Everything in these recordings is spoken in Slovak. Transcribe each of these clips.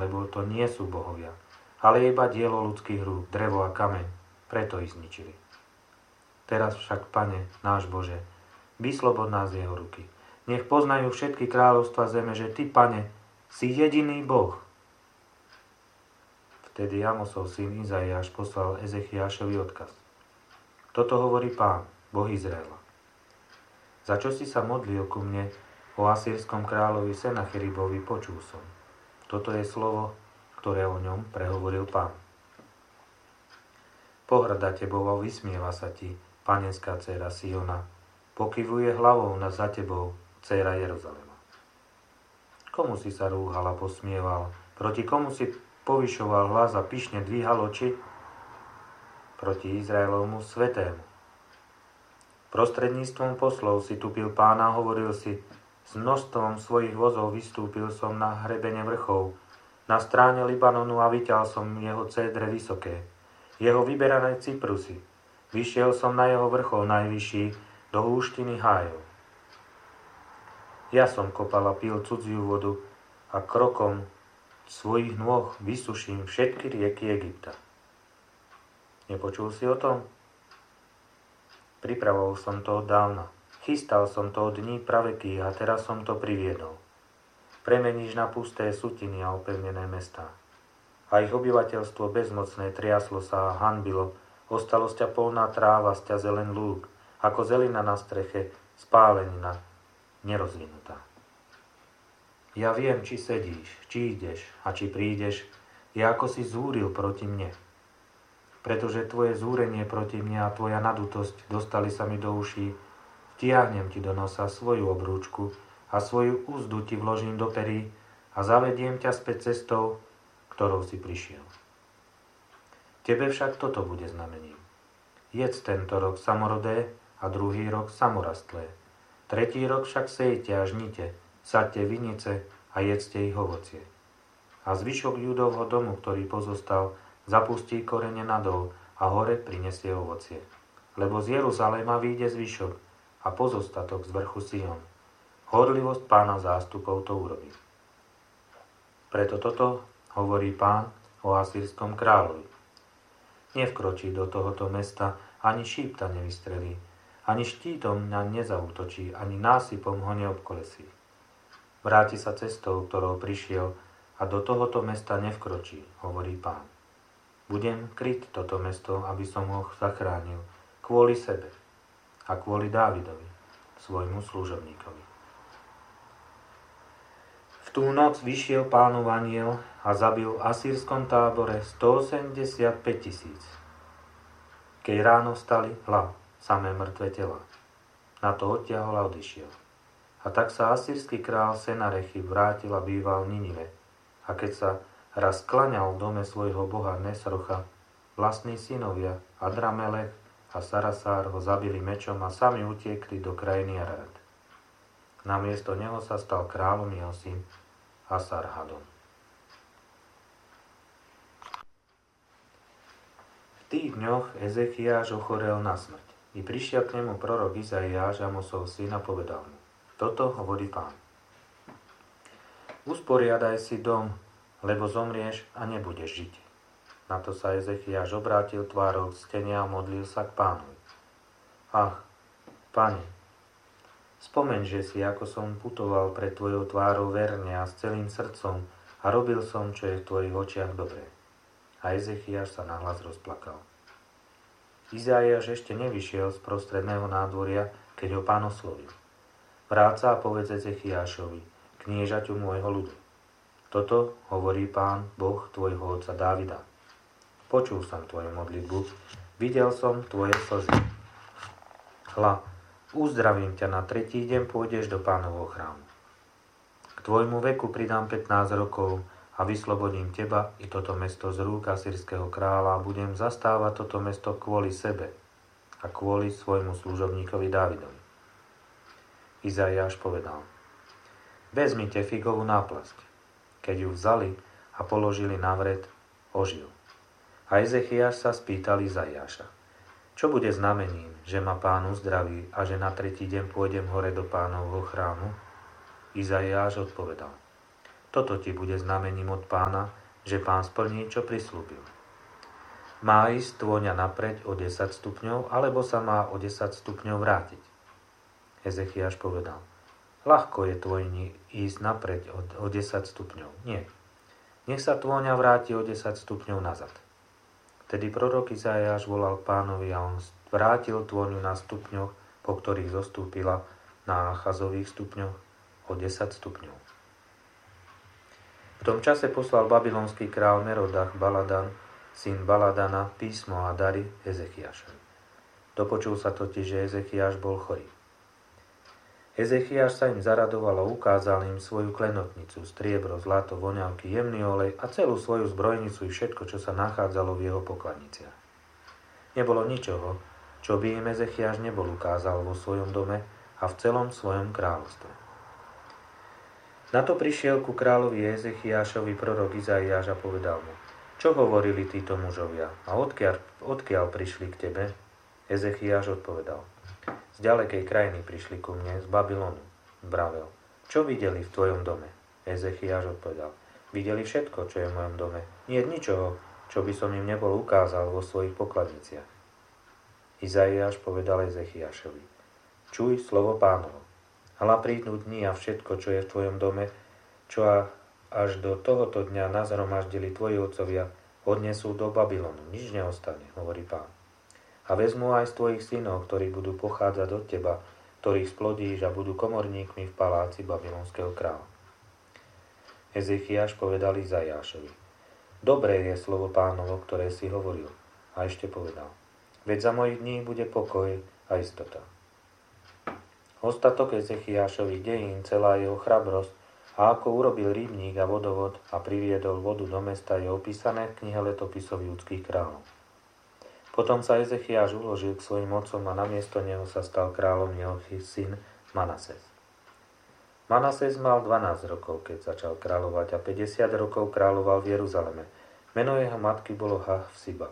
lebo to nie sú bohovia, ale iba dielo ľudských rúk, drevo a kameň, preto ich zničili. Teraz však, Pane, náš Bože, vyslobod nás z jeho ruky. Nech poznajú všetky kráľovstva zeme, že Ty, Pane, si jediný Boh. Vtedy Amosov syn Izaiáš poslal Ezechiášovi odkaz. Toto hovorí Pán, Boh Izraela. Za čo si sa modlil ku mne o asýrskom kráľovi Senacheribovi, počul som. Toto je slovo, ktoré o ňom prehovoril Pán. Pohrda tebou a vysmieva sa ti, panenská dcéra Siona, pokyvuje hlavou za tebou, dcéra Jeruzalema. Komu si sa rúhal a posmieval? Proti komu si povyšoval hlas a pyšne dvíhal oči? Proti Izraelovmu svetému. Prostredníctvom poslov si tupil Pána, hovoril si, s množstvom svojich vozov vystúpil som na hrebene vrchov, na stráne Libanonu a vyťal som jeho cédre vysoké, jeho vyberané cyprusy. Vyšiel som na jeho vrchol najvyšší, do húštiny hájov. Ja som kopal a pil cudziu vodu a krokom svojich nôh vysuším všetky rieky Egypta. Nepočul si o tom? Pripravoval som to od dávna. Chystal som to od dní pravekých a teraz som to priviedol. Premeníš na pusté sutiny a opevnené mestá. A ich obyvateľstvo bezmocné triaslo sa a hanbilo, ostalo z ťa polná tráva, z ťa zelen lúk, ako zelina na streche, spálenina, nerozvinutá. Ja viem, či sedíš, či ideš a či prídeš, je ako si zúril proti mne. Pretože tvoje zúrenie proti mne a tvoja nadutosť dostali sa mi do uší, vtiahnem ti do nosa svoju obrúčku a svoju úzdu ti vložím do perí a zavediem ťa späť cestou, ktorou si prišiel. Tebe však toto bude znamením. Jedz tento rok samorodé a druhý rok samorastlé. Tretí rok však sejte a žnite, saďte vinice a jedzte ich ovocie. A zvyšok Judovho domu, ktorý pozostal, zapustí korene nadol a hore prinesie ovocie. Lebo z Jeruzalema vyjde zvyšok a pozostatok z vrchu Sion. Horlivosť Pána zástupov to urobí. Preto toto hovorí Pán o asýrskom kráľovi. Nevkročí do tohoto mesta, ani šípta nevystrelí, ani štítom na nezaútočí, ani násypom ho neobkolesí. Vráti sa cestou, ktorou prišiel, a do tohoto mesta nevkročí, hovorí Pán. Budem kryť toto mesto, aby som ho zachránil, kvôli sebe a kvôli Dávidovi, svojmu služobníkovi. V tú noc vyšiel Pánov anjel a zabil v asýrskom tábore 185 000. Keď ráno vstali, hľa, samé mŕtve tela. Na to odtiahol a odišiel. A tak sa asýrsky král Senarechib vrátil a býval v Ninive. A keď sa raz klaňal v dome svojho boha Nesrocha, vlastní synovia Adramelech a Sarasár ho zabili mečom a sami utiekli do krajiny Ararat. Namiesto neho sa stal kráľom jeho syn Asarhadon. V tých dňoch Ezechiáš ochorel na smrť. I prišiel k nemu prorok Izaiáš, Amosov syn, a povedal mu: Toto hovorí Pán. Usporiadaj si dom, lebo zomrieš a nebudeš žiť. Na to sa Ezechiáš obrátil tvárou k stene a modlil sa k Pánovi. Ach, Pane, spomeň, že si, ako som putoval pred tvojou tvárou verne a s celým srdcom a robil som, čo je v tvojich očiach dobré. A Ezechiáš sa nahlas rozplakal. Izaiáš ešte nevyšiel z prostredného nádvoria, keď ho Pán oslovil. Vráť sa a povedz Ezechiášovi, kniežaťu môjho ľudu. Toto hovorí Pán, Boh tvojho otca Dávida. Počul som tvoju modlitbu, videl som tvoje slzy. Hľa, uzdravím ťa, na tretí deň pôjdeš do Pánovho chrámu. K tvojmu veku pridám 15 rokov a vyslobodím teba i toto mesto z rúk asýrskeho kráľa a budem zastávať toto mesto kvôli sebe a kvôli svojmu služobníkovi Dávidovi. Izaiáš povedal: Vezmite figovú náplasť. Keď ju vzali a položili na vred, ožil. A Ezechiáš sa spýtal Izaiáša: Čo bude znamením, že ma Pán uzdraví a že na tretí deň pôjdem hore do Pánovho chrámu? Izaiáš odpovedal: Toto ti bude znamením od Pána, že Pán splní, čo prislúbil. Má ísť tôňa napreď o 10 stupňov, alebo sa má o 10 stupňov vrátiť. Ezechiáš povedal, ľahko je tôňni ísť napreď o 10 stupňov. Nie. Nech sa tôňa vráti o 10 stupňov nazad. Vtedy prorok Izaiáš volal Pánovi a on vrátil tôňu na stupňoch, po ktorých zostúpila na Achazových stupňoch o 10 stupňov. V tom čase poslal babylonský král Merodach Baladan, syn Baladana, písmo a dary Ezechiášovi. Dopočul sa totiž, že Ezechiáš bol chorý. Ezechiáš sa im zaradoval a ukázal im svoju klenotnicu, striebro, zlato, voňavky, jemný olej a celú svoju zbrojnicu i všetko, čo sa nachádzalo v jeho pokladniciach. Nebolo ničoho, čo by im Ezechiáš nebol ukázal vo svojom dome a v celom svojom kráľovstve. Na to prišiel ku kráľovi Ezechiášovi prorok Izaiáš a povedal mu, čo hovorili títo mužovia a odkiaľ prišli k tebe? Ezechiáš odpovedal, z ďalekej krajiny prišli ku mne, z Babylonu. Vravel, čo videli v tvojom dome? Ezechiáš odpovedal, videli všetko, čo je v mojom dome. Nie je ničoho, čo by som im nebol ukázal vo svojich pokladniciach. Izaiáš povedal Ezechiášovi, čuj slovo Pánovo. Hľa prídu dni a všetko, čo je v tvojom dome, čo až do tohoto dňa nazhromaždili tvoji otcovia, odnesú do Babylonu. Nič neostane, hovorí Pán. A vezmu aj z tvojich synov, ktorí budú pochádzať od teba, ktorých splodíš a budú komorníkmi v paláci babylonského kráľa. Ezechiáš povedal Izaiášovi, dobré je slovo Pánovo, ktoré si hovoril. A ešte povedal, veď za mojich dní bude pokoj a istota. Ostatok Ezechiášových dejín, celá jeho chrabrosť, a ako urobil rybník a vodovod a priviedol vodu do mesta, je opísané v knihe letopisov judských kráľov. Potom sa Ezechiáš uložil k svojim otcom a namiesto neho sa stal kráľom jeho syn Manases. Manases mal 12 rokov, keď začal kráľovať a 50 rokov kráľoval v Jeruzaleme. Meno jeho matky bolo Hafsiba.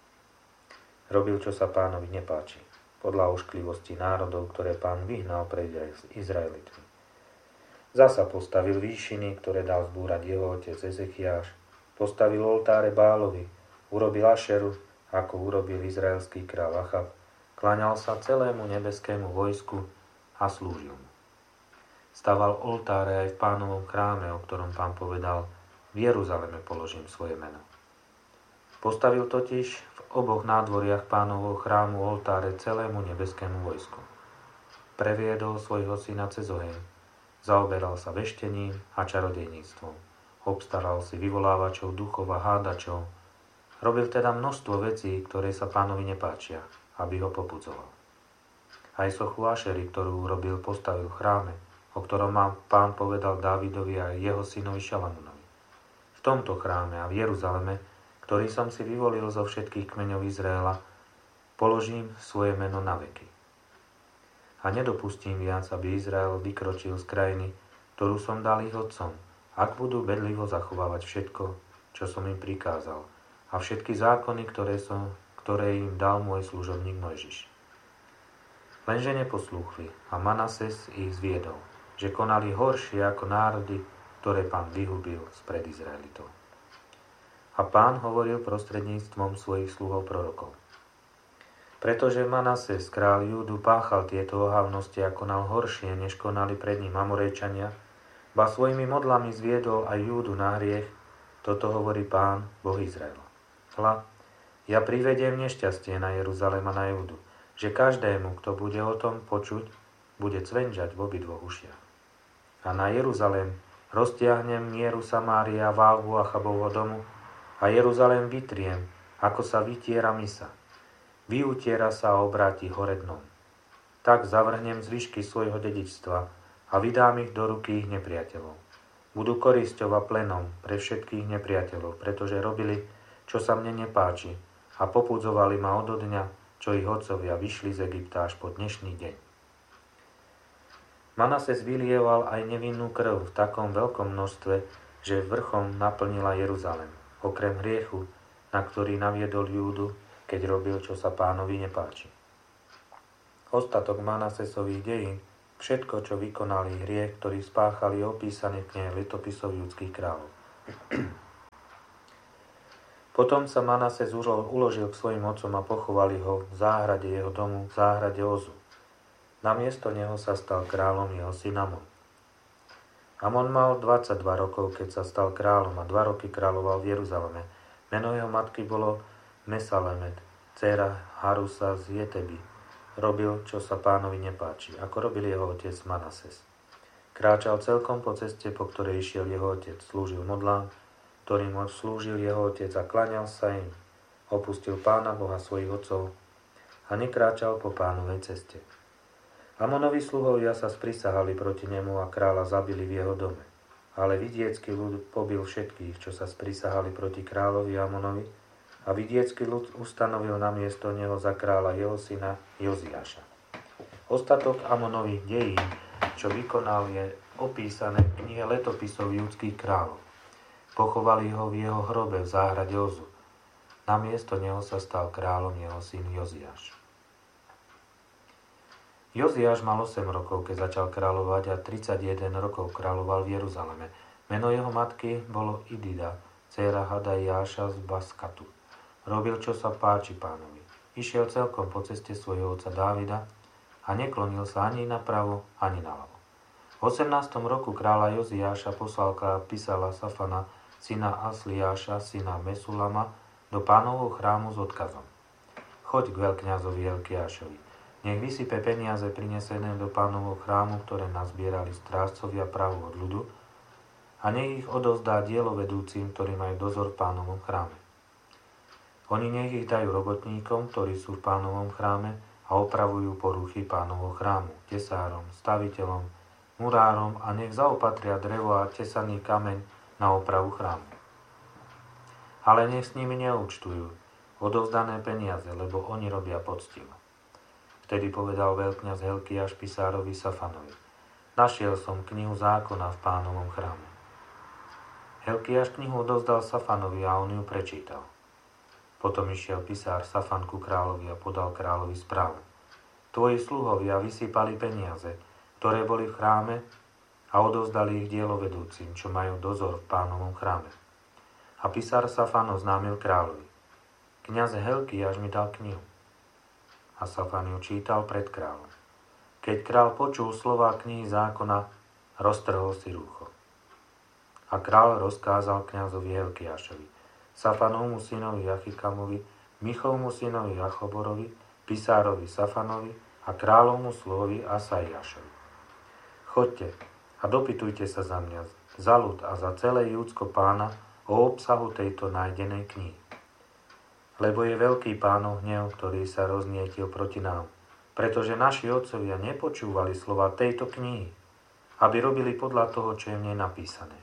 Robil, čo sa Pánovi nepáči, podľa ošklivosti národov, ktoré Pán vyhnal pred Izraelitmi. Zasa postavil výšiny, ktoré dal zbúrať jeho otec Ezechiáš. Postavil oltáre Bálovi, urobil Ašeru, ako urobil izraelský kráľ Achab. Kláňal sa celému nebeskému vojsku a slúžil mu. Staval oltáre aj v Pánovom chráme, o ktorom Pán povedal, v Jeruzaleme položím svoje meno. Postavil totiž v oboch nádvoriach Pánovho chrámu oltáre celému nebeskému vojsku. Previedol svojho syna cez oheň. Zaoberal sa veštením a čarodejníctvom. Obstaral si vyvolávačov duchov a hádačov. Robil teda množstvo vecí, ktoré sa Pánovi nepáčia, aby ho popudzoval. Aj sochu Ašery, ktorú urobil, postavil v chráme, o ktorom Pán povedal Dávidovi a jeho synovi Šalamúnovi. V tomto chráme a v Jeruzaleme, ktorý som si vyvolil zo všetkých kmeňov Izraela, položím svoje meno na veky. A nedopustím viac, aby Izrael vykročil z krajiny, ktorú som dal ich otcom, ak budú bedlivo zachovávať všetko, čo som im prikázal, a všetky zákony, ktoré im dal môj služobník Mojžiš. Lenže neposlúchli a Manases ich zviedol, že konali horšie ako národy, ktoré Pán vyhubil spred Izraelitov. A Pán hovoril prostredníctvom svojich sluhov prorokov. Pretože Manases, kráľ Júdu, páchal tieto ohavnosti a konal horšie, než konali pred ním Amorejčania, ba svojimi modlami zviedol aj Júdu na hriech, toto hovorí Pán, Boh Izraela. Hľa, ja privediem nešťastie na Jeruzalém a na Júdu, že každému, kto bude o tom počuť, bude cvenžať v obidvoch ušiach. A na Jeruzalém roztiahnem mieru Samária, váhu Achabovho domu a Jeruzalém vytriem, ako sa vytiera mysa. Vyutiera sa a obráti hore dnom. Tak zavrhnem zvyšky svojho dedičstva a vydám ich do ruky ich nepriateľov. Budú korisťou a plenom pre všetkých nepriateľov, pretože robili, čo sa mne nepáči a popudzovali ma odo dňa, čo ich otcovia vyšli z Egypta až po dnešný deň. Manases vylieval aj nevinnú krv v takom veľkom množstve, že vrchom naplnila Jeruzalém, okrem hriechu, na ktorý naviedol Júdu, keď robil, čo sa Pánovi nepáči. Ostatok Manasesových dejín, Všetko, čo vykonali, hriech, ktorý spáchali, je opísaný v knihe letopisov judských kráľov. Potom sa Manases uložil k svojim otcom a pochovali ho v záhrade jeho domu, v záhrade Ozu. Namiesto neho sa stal kráľom jeho syn Amon. Amon mal 22 rokov, keď sa stal kráľom a 2 roky kráľoval v Jeruzaleme. Meno jeho matky bolo Mesalemet, dcéra Harusa z Jeteby. Robil, čo sa pánovi nepáči, ako robil jeho otec Manases. Kráčal celkom po ceste, po ktorej išiel jeho otec. Slúžil modlám, ktorým slúžil jeho otec a klaňal sa im. Opustil Pána Boha svojich otcov a nekráčal po Pánovej ceste. Amonovi sluhovia sa sprisahali proti nemu a kráľa zabili v jeho dome. Ale vidiecký ľud pobil všetkých, čo sa sprisahali proti kráľovi Amonovi, a vidiecký ľud ustanovil namiesto neho za kráľa jeho syna Joziáša. Ostatok Amonových dejín, čo vykonal, je opísané v knihe letopisov judských kráľov. Pochovali ho v jeho hrobe v záhrade Ozu. Namiesto neho sa stal kráľom jeho syn Joziáš. Joziáš mal 8 rokov, keď začal kráľovať a 31 rokov kráľoval v Jeruzaleme. Meno jeho matky bolo Idida, dcéra Hadajáša z Baskatu. Robil, čo sa páči Pánovi. Išiel celkom po ceste svojho otca Dávida a neklonil sa ani napravo, ani naľavo. V 18. roku kráľa Joziáša poslal písala Safana, syna Asliáša, syna Mesulama, do Pánovho chrámu s odkazom. Choď k veľkňazovi Hilkiášovi. Nech vysype peniaze prinesené do Pánovho chrámu, ktoré nazbierali strážcovia právu od ľudu, a nech ich odovzdá dielovedúcim, ktorí majú dozor v Pánovom chráme. Oni nech ich dajú robotníkom, ktorí sú v Pánovom chráme a opravujú poruchy Pánovho chrámu, tesárom, staviteľom, murárom a nech zaopatria drevo a tesaný kameň na opravu chrámu. Ale nech s nimi neúčtujú odovzdané peniaze, lebo oni robia poctivo. Vtedy povedal veľkňaz Hilkiáš pisárovi Safanovi: Našiel som knihu zákona v Pánovom chráme. Hilkiáš knihu odovzdal Safanovi a on ju prečítal. Potom išiel pisár Safan ku kráľovi a podal kráľovi správu. Tvoji sluhovia vysypali peniaze, ktoré boli v chráme, a odovzdali ich dielovedúcim, čo majú dozor v Pánovom chráme. A pisár Safan oznámil kráľovi: Kňaz Hilkiáš mi dal knihu. A Safan ju čítal pred kráľom. Keď kráľ počul slová knihy zákona, roztrhol si rúcho. A kráľ rozkázal kňazovi Hilkiášovi, Safanovmu synovi Achikamovi, Michovmu synovi Achoborovi, pisárovi Safanovi a kráľovmu sluhovi Asaiášovi: Choďte a dopytujte sa za mňa, za ľud a za celé Júdsko Pána o obsahu tejto nájdenej knihy. Lebo je veľký Pánov hnev, ktorý sa roznietil proti nám, pretože naši otcovia nepočúvali slova tejto knihy, aby robili podľa toho, čo je v nej napísané.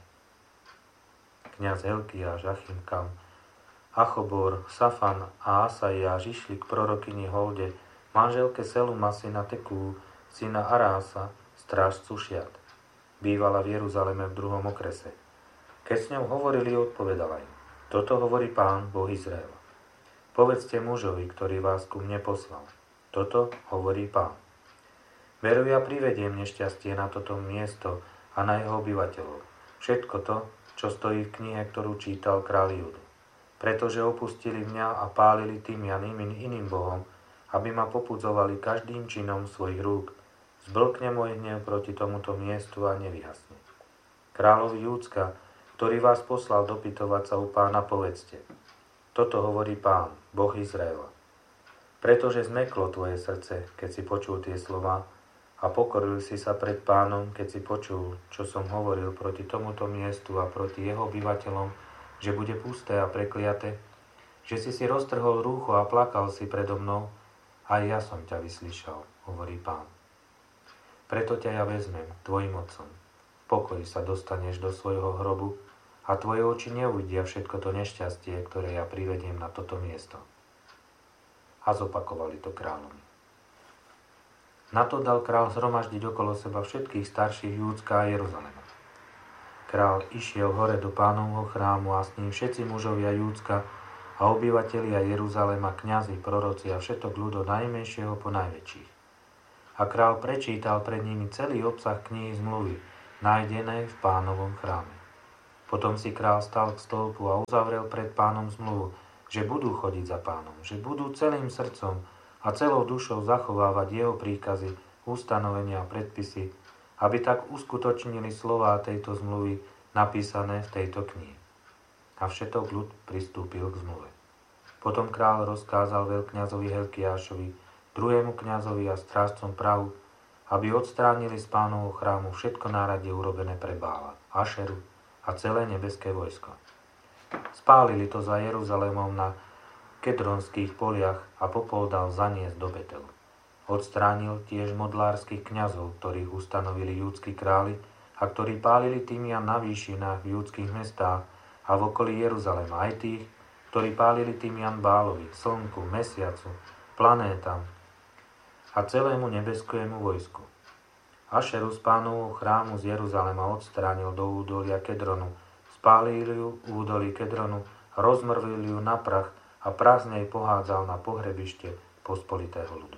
Kňaz Hilkiáš, Achimkam, Achobor, Safan a Asaiáš išli k prorokyni Holde, manželke Seluma syna Tekú, syna Arása, strážcu Šiat. Bývala v Jeruzaleme v 2. okrese. Keď s ňou hovorili, odpovedala im: Toto hovorí Pán, Boh Izraela. Povedzte mužovi, ktorý vás ku mne poslal. Toto hovorí Pán. Veru, ja privediem nešťastie na toto miesto a na jeho obyvateľov. Všetko to, čo stojí v knihe, ktorú čítal kráľ Júdu. Pretože opustili mňa a pálili tým iným bohom, aby ma popudzovali každým činom svojich rúk. Zblkne môj hnev proti tomuto miestu a nevyhasne. Kráľovi Júdska, ktorý vás poslal dopytovať sa u Pána, povedzte: Toto hovorí Pán, Boh Izraela. Pretože zmeklo tvoje srdce, keď si počul tie slová, a pokoril si sa pred Pánom, keď si počul, čo som hovoril proti tomuto miestu a proti jeho obyvateľom, že bude pusté a prekliaté, že si roztrhol rúcho a plakal si predo mnou, aj ja som ťa vyslyšal, hovorí Pán. Preto ťa ja vezmem tvojim otcom. V pokoji sa dostaneš do svojho hrobu a tvoje oči neuvidia všetko to nešťastie, ktoré ja privediem na toto miesto. A zopakovali to kráľovi. Na to dal kráľ zhromaždiť okolo seba všetkých starších Júdska a Jeruzalema. Kráľ išiel hore do Pánovho chrámu a s ním všetci mužovia Júdska a obyvatelia Jeruzalema, kňazi, proroci a všetok ľud od najmenšieho po najväčších. a král prečítal pred nimi celý obsah knihy zmluvy, nájdenej v Pánovom chráme. Potom si král stal k stĺpu a uzavrel pred Pánom zmluvu, že budú chodiť za Pánom, že budú celým srdcom a celou dušou zachovávať jeho príkazy, ustanovenia a predpisy, aby tak uskutočnili slová tejto zmluvy napísané v tejto knihe. A všetok ľud pristúpil k zmluve. Potom král rozkázal veľkňazovi Helkiášovi, druhému kňazovi a strážcom prahu, aby odstránili z Pánovho chrámu všetko náradie urobené pre Bála, Ašeru a celé nebeské vojsko. Spálili to za Jeruzalémom na Kedronských poliach a popol dal zaniesť do Betelu. Odstránil tiež modlárskych kňazov, ktorých ustanovili júdski králi a ktorí pálili tymian na výšinách v júdskych mestách a v okolí Jeruzalema, aj tých, ktorí pálili tymian Bálovi, slnku, mesiacu, planétam a celému nebeskému vojsku. Ašeru z Pánovho chrámu z Jeruzalema odstránil do údolia Kedronu, spálil ju v údolí Kedronu, rozmrvil ju na prach a prach z nej pohádzal na pohrebište pospolitého ľudu.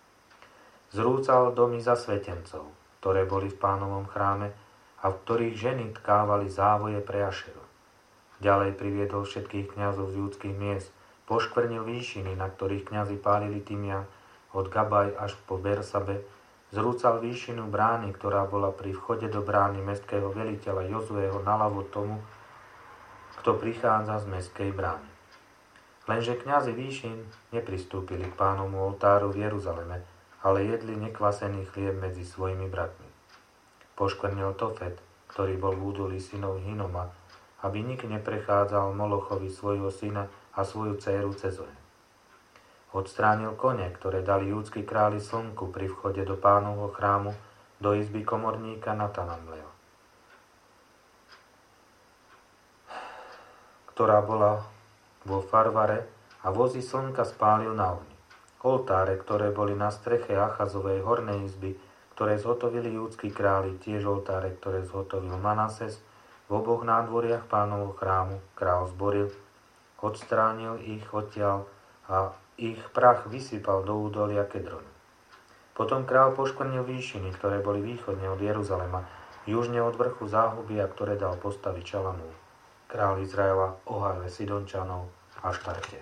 Zrúcal domy zasvetencov, ktoré boli v Pánovom chráme a v ktorých ženy tkávali závoje pre Ašeru. Ďalej priviedol všetkých kňazov z júdskych miest, poškvrnil výšiny, na ktorých kňazi pálili tymian od Gabaj až po Bersabe, zrúcal výšinu brány, ktorá bola pri vchode do brány mestského veliteľa Jozueho naľavo tomu, kto prichádza z mestskej brány. Lenže kňazi výšin nepristúpili k Pánovmu oltáru v Jeruzaleme, ale jedli nekvasený chlieb medzi svojimi bratmi. Poškvrnil Tofet, ktorý bol v údolí synov Hinoma, aby nik neprechádzal Molochovi svojho syna a svoju dcéru cez oheň. Odstránil kone, ktoré dali júdski králi slnku pri vchode do Pánovho chrámu do izby komorníka Natanamlea, ktorá bola vo Farvare, a vozy slnka spálil na ohni. Oltáre, ktoré boli na streche Achazovej hornej izby, ktoré zhotovili júdski králi, tiež oltáre, ktoré zhotovil Manases, v oboch nádvoriach Pánovho chrámu král zboril, odstránil ich odtiaľ a ich prach vysypal do údolia Kedronu. Potom král poškvrnil výšiny, ktoré boli východne od Jeruzalema, južne od vrchu záhuby, a ktoré dal postaviť Šalamún, král Izraela, Ohave Sidončanov a Štarte.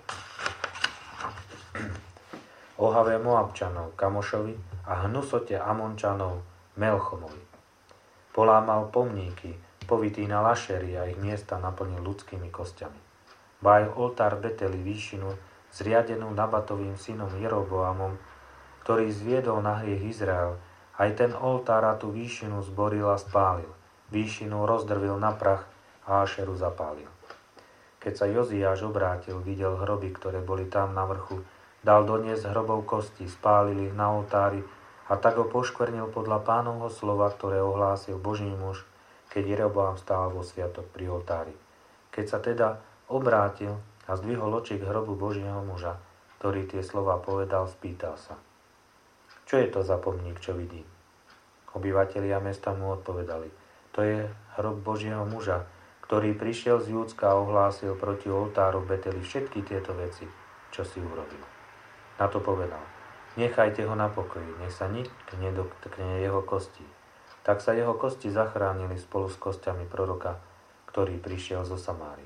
Ohave Moabčanov Kamošovi a Hnusote Amončanov Melchomovi. Polámal pomníky, povytínal Ašery a ich miesta naplnil ľudskými kostiami. Báj oltár Beteli výšinu, zriadenú Nabatovým synom Jeroboamom, ktorý zviedol na hriech Izrael, aj ten oltár a tú výšinu zboril a spálil. Výšinu rozdrvil na prach a Ašeru zapálil. Keď sa Joziáš obrátil, videl hroby, ktoré boli tam na vrchu, dal doniesť hrobov kosti, spálil ich na oltári a tak ho poškvrnil podľa Pánovho slova, ktoré ohlásil Boží muž, keď Jeroboam stál vo sviatok pri oltári. Keď sa teda obrátil a zdvihol oči k hrobu Božieho muža, ktorý tie slova povedal, spýtal sa: Čo je to za pomník, čo vidím? Obyvatelia mesta mu odpovedali: To je hrob Božieho muža, ktorý prišiel z Júdska a ohlásil proti oltáru v Beteli všetky tieto veci, čo si urobil. Na to povedal: Nechajte ho na pokoji, nech sa nik nedotkne jeho kostí. Tak sa jeho kosti zachránili spolu s kostiami proroka, ktorý prišiel zo Samárie.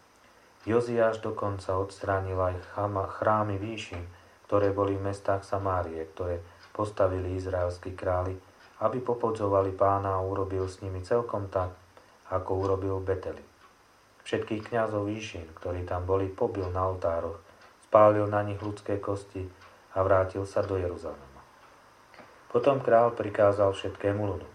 Joziáš dokonca odstránil aj chrámy výšin, ktoré boli v mestách Samárie, ktoré postavili izraelskí králi, aby popodzovali Pána, a urobil s nimi celkom tak, ako urobil v Beteli. Všetkých kňazov výšin, ktorí tam boli, pobil na oltároch, spálil na nich ľudské kosti a vrátil sa do Jeruzalema. Potom král prikázal všetkému ľudu: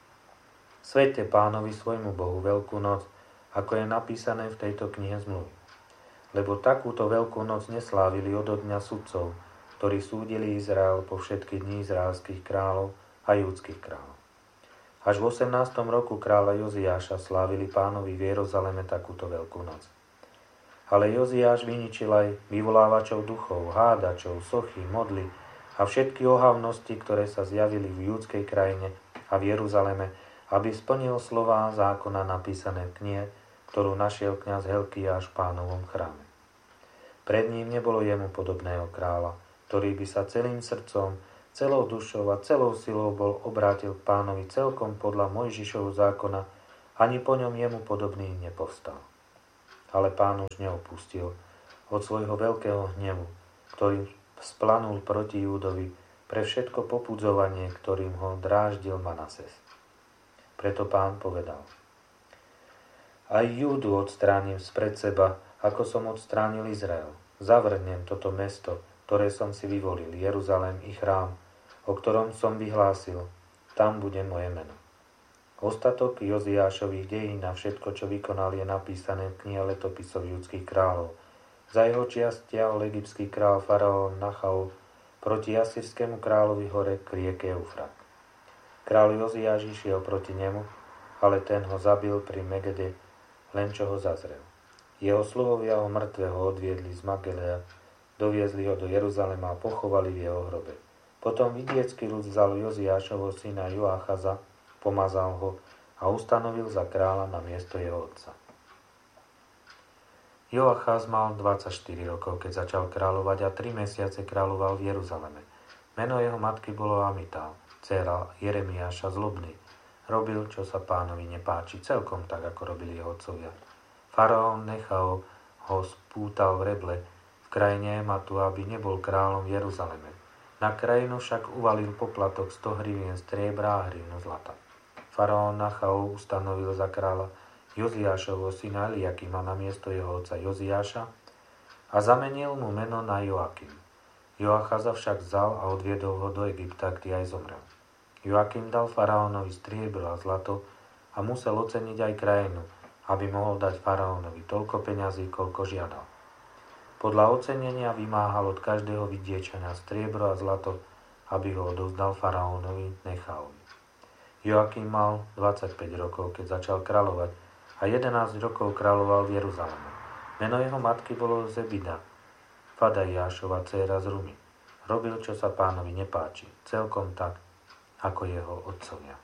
Sväťte Pánovi svojmu Bohu Veľkú noc, ako je napísané v tejto knihe zmluvy. Lebo takúto Veľkú noc neslávili odo dňa sudcov, ktorí súdili Izrael po všetky dni izraelských kráľov a júdskych kráľov. Až v 18. roku kráľa Joziáša slávili Pánovi v Jeruzaleme takúto Veľkú noc. Ale Joziáš vyničil aj vyvolávačov duchov, hádačov, sochy, modly a všetky ohavnosti, ktoré sa zjavili v judskej krajine a v Jeruzaleme, aby splnil slová zákona napísané v knihe, ktorú našiel kňaz Helkiáš v Pánovom chráme. Pred ním nebolo jemu podobného kráľa, ktorý by sa celým srdcom, Celou dušou a celou silou bol obrátil k Pánovi celkom podľa Mojžišovho zákona, ani po ňom jemu podobný nepovstal. Ale Pán už neopustil od svojho veľkého hnevu, ktorý splanul proti Júdovi pre všetko popudzovanie, ktorým ho dráždil Manases. Preto Pán povedal: Aj Júdu odstránim spred seba, ako som odstránil Izrael. Zavrhnem toto mesto, ktoré som si vyvolil, Jeruzalém i chrám, o ktorom som vyhlásil, tam bude moje meno. Ostatok Joziášových dejín a všetko, čo vykonal, je napísané v knihe letopisov judských kráľov. Za jeho čias stiahol egyptský kráľ faraón Nachao proti asýrskému kráľovi hore k rieke Eufrat. Kráľ Joziáš išiel proti nemu, ale ten ho zabil pri Megede, len čo ho zazrel. Jeho sluhovia ho mŕtvého odviedli z Magelea, doviezli ho do Jeruzalema a pochovali v jeho hrobe. Potom vidiecký ľud vzal Joziášovho syna Joachaza, pomazal ho a ustanovil za kráľa na miesto jeho otca. Joachaz mal 24 rokov, keď začal kráľovať a 3 mesiace kráľoval v Jeruzaleme. Meno jeho matky bolo Amital, dcéra Jeremiáša zlobný. Robil, čo sa Pánovi nepáči, celkom tak, ako robili jeho otcovia. Faraón Nechao ho spútal v Reble, v krajine Ematu, aby nebol kráľom v Jeruzaleme. Na krajinu však uvalil poplatok 100 hrivien striebra a hrivnu zlata. Faraón Nechao ustanovil za kráľa Joziášovho syna Eliakima na miesto jeho otca Joziáša a zamenil mu meno na Joakim. Joachaza však vzal a odviedol ho do Egypta, kde aj zomrel. Joakim dal faraónovi striebro a zlato a musel oceniť aj krajinu, aby mohol dať faraónovi toľko peňazí, koľko žiadal. Podľa ocenenia vymáhal od každého vidiečania striebro a zlato, aby ho odovzdal faraónovi Nechaovi. Joakim mal 25 rokov, keď začal kráľovať a 11 rokov kráľoval v Jeruzaleme. Meno jeho matky bolo Zebida, Fadaiášova dcéra z Rumy. Robil, čo sa Pánovi nepáči, celkom tak, ako jeho otcovia.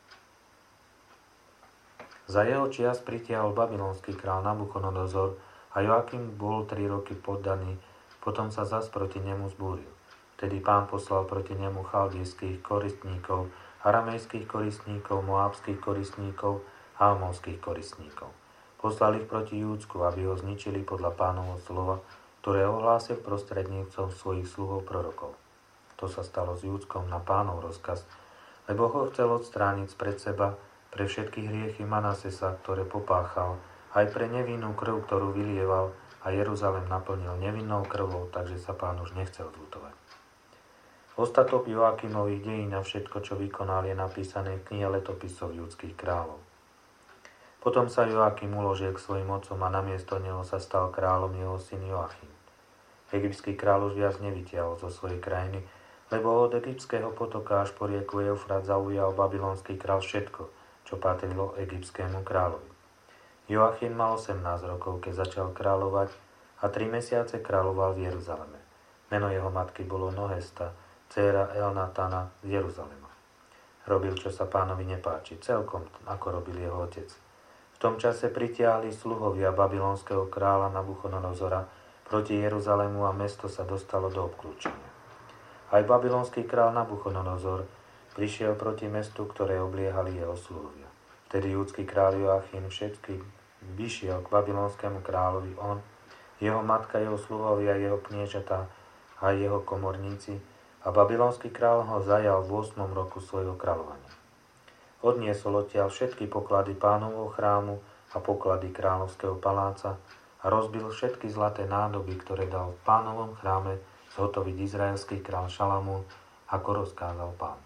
Za jeho čias pritiahol babylonský král Nabuchodonozor a Joakim bol 3 roky poddaný, potom sa zas proti nemu zbúril. Vtedy Pán poslal proti nemu chaldejských koristníkov, aramejských koristníkov, moábskych koristníkov a amonských koristníkov. Poslali ich proti Júdsku, aby ho zničili podľa Pánovho slova, ktoré ohlásil prostredníctvom svojich sluhov prorokov. To sa stalo s Júdskom na Pánov rozkaz, lebo ho chcel odstrániť spred seba pre všetky hriechy Manasesa, ktoré popáchal, aj pre nevinnú krv, ktorú vylieval, a Jeruzalém naplnil nevinnou krvou, takže sa Pán už nechcel zľutovať. Ostatok Joakimových dejín a všetko, čo vykonal, je napísané v knihe letopisov judských kráľov. Potom sa Joakim uložil k svojim otcom a namiesto neho sa stal kráľom jeho syn Joachim. Egyptský kráľ už viac nevytiahol zo svojej krajiny, lebo od egyptského potoka až po rieku Eufrat zaujal babylonský kráľ všetko, čo patrilo egyptskému kráľovi. Joachim mal 18 rokov, keď začal kráľovať a 3 mesiace kráľoval v Jeruzaleme. Meno jeho matky bolo Nohesta, dcéra Elnatana z Jeruzalema. Robil, čo sa Pánovi nepáči, celkom ako robil jeho otec. V tom čase pritiahli sluhovia babylonského kráľa Nabuchodonozora proti Jeruzalému a mesto sa dostalo do obklúčenia. Aj babylonský kráľ Nabuchodonozor prišiel proti mestu, ktoré obliehali jeho sluhovia. Vtedy judský kráľ Joachim všetky vyšiel k babylonskému kráľovi, on, jeho matka, jeho sluhovia, jeho kniežatá a jeho komorníci, a babylonský kráľ ho zajal v 8. roku svojho kráľovania. Odniesol odtiaľ všetky poklady Pánovho chrámu a poklady kráľovského paláca a rozbil všetky zlaté nádoby, ktoré dal v Pánovom chráme zhotoviť izraelský kráľ Šalamún, ako rozkázal Pán.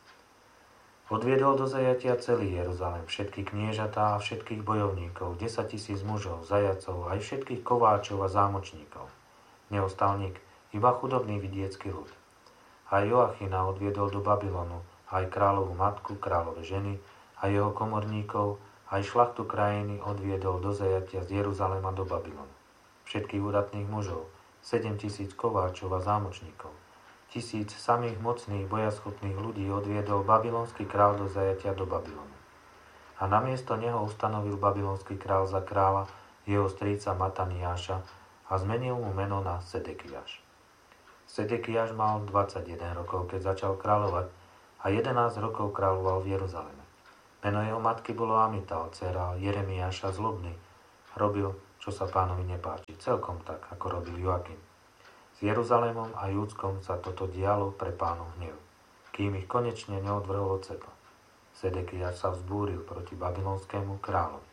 Odviedol do zajatia celý Jeruzalém, všetky kniežatá a všetkých bojovníkov, 10 000 mužov, zajacov, aj všetkých kováčov a zámočníkov. Neostal nik, iba chudobný vidiecký ľud. A Joachina odviedol do Babylonu, aj kráľovú matku, kráľové ženy, a jeho komorníkov, aj šlachtu krajiny odviedol do zajatia z Jeruzalema do Babylonu. Všetkých údatných mužov, 7 000 kováčov a zámočníkov, 1000 samých mocných bojaschopných ľudí odviedol babylonský kráľ do zajatia do Babylonu. A namiesto neho ustanovil babylonský kráľ za kráľa jeho strýca Mataniáša a zmenil mu meno na Sedekiáš. Sedekiáš mal 21 rokov, keď začal kráľovať a 11 rokov kráľoval v Jeruzaleme. Meno jeho matky bolo Amital, dcéra Jeremiáša zlobný. Robil, čo sa pánovi nepáči, celkom tak, ako robil Joakim. S Jeruzalémom a Júdskom sa toto dialo pre pánov hnev, kým ich konečne neodvrhol od seba. Sedekiáš sa vzbúril proti babylonskému kráľovi.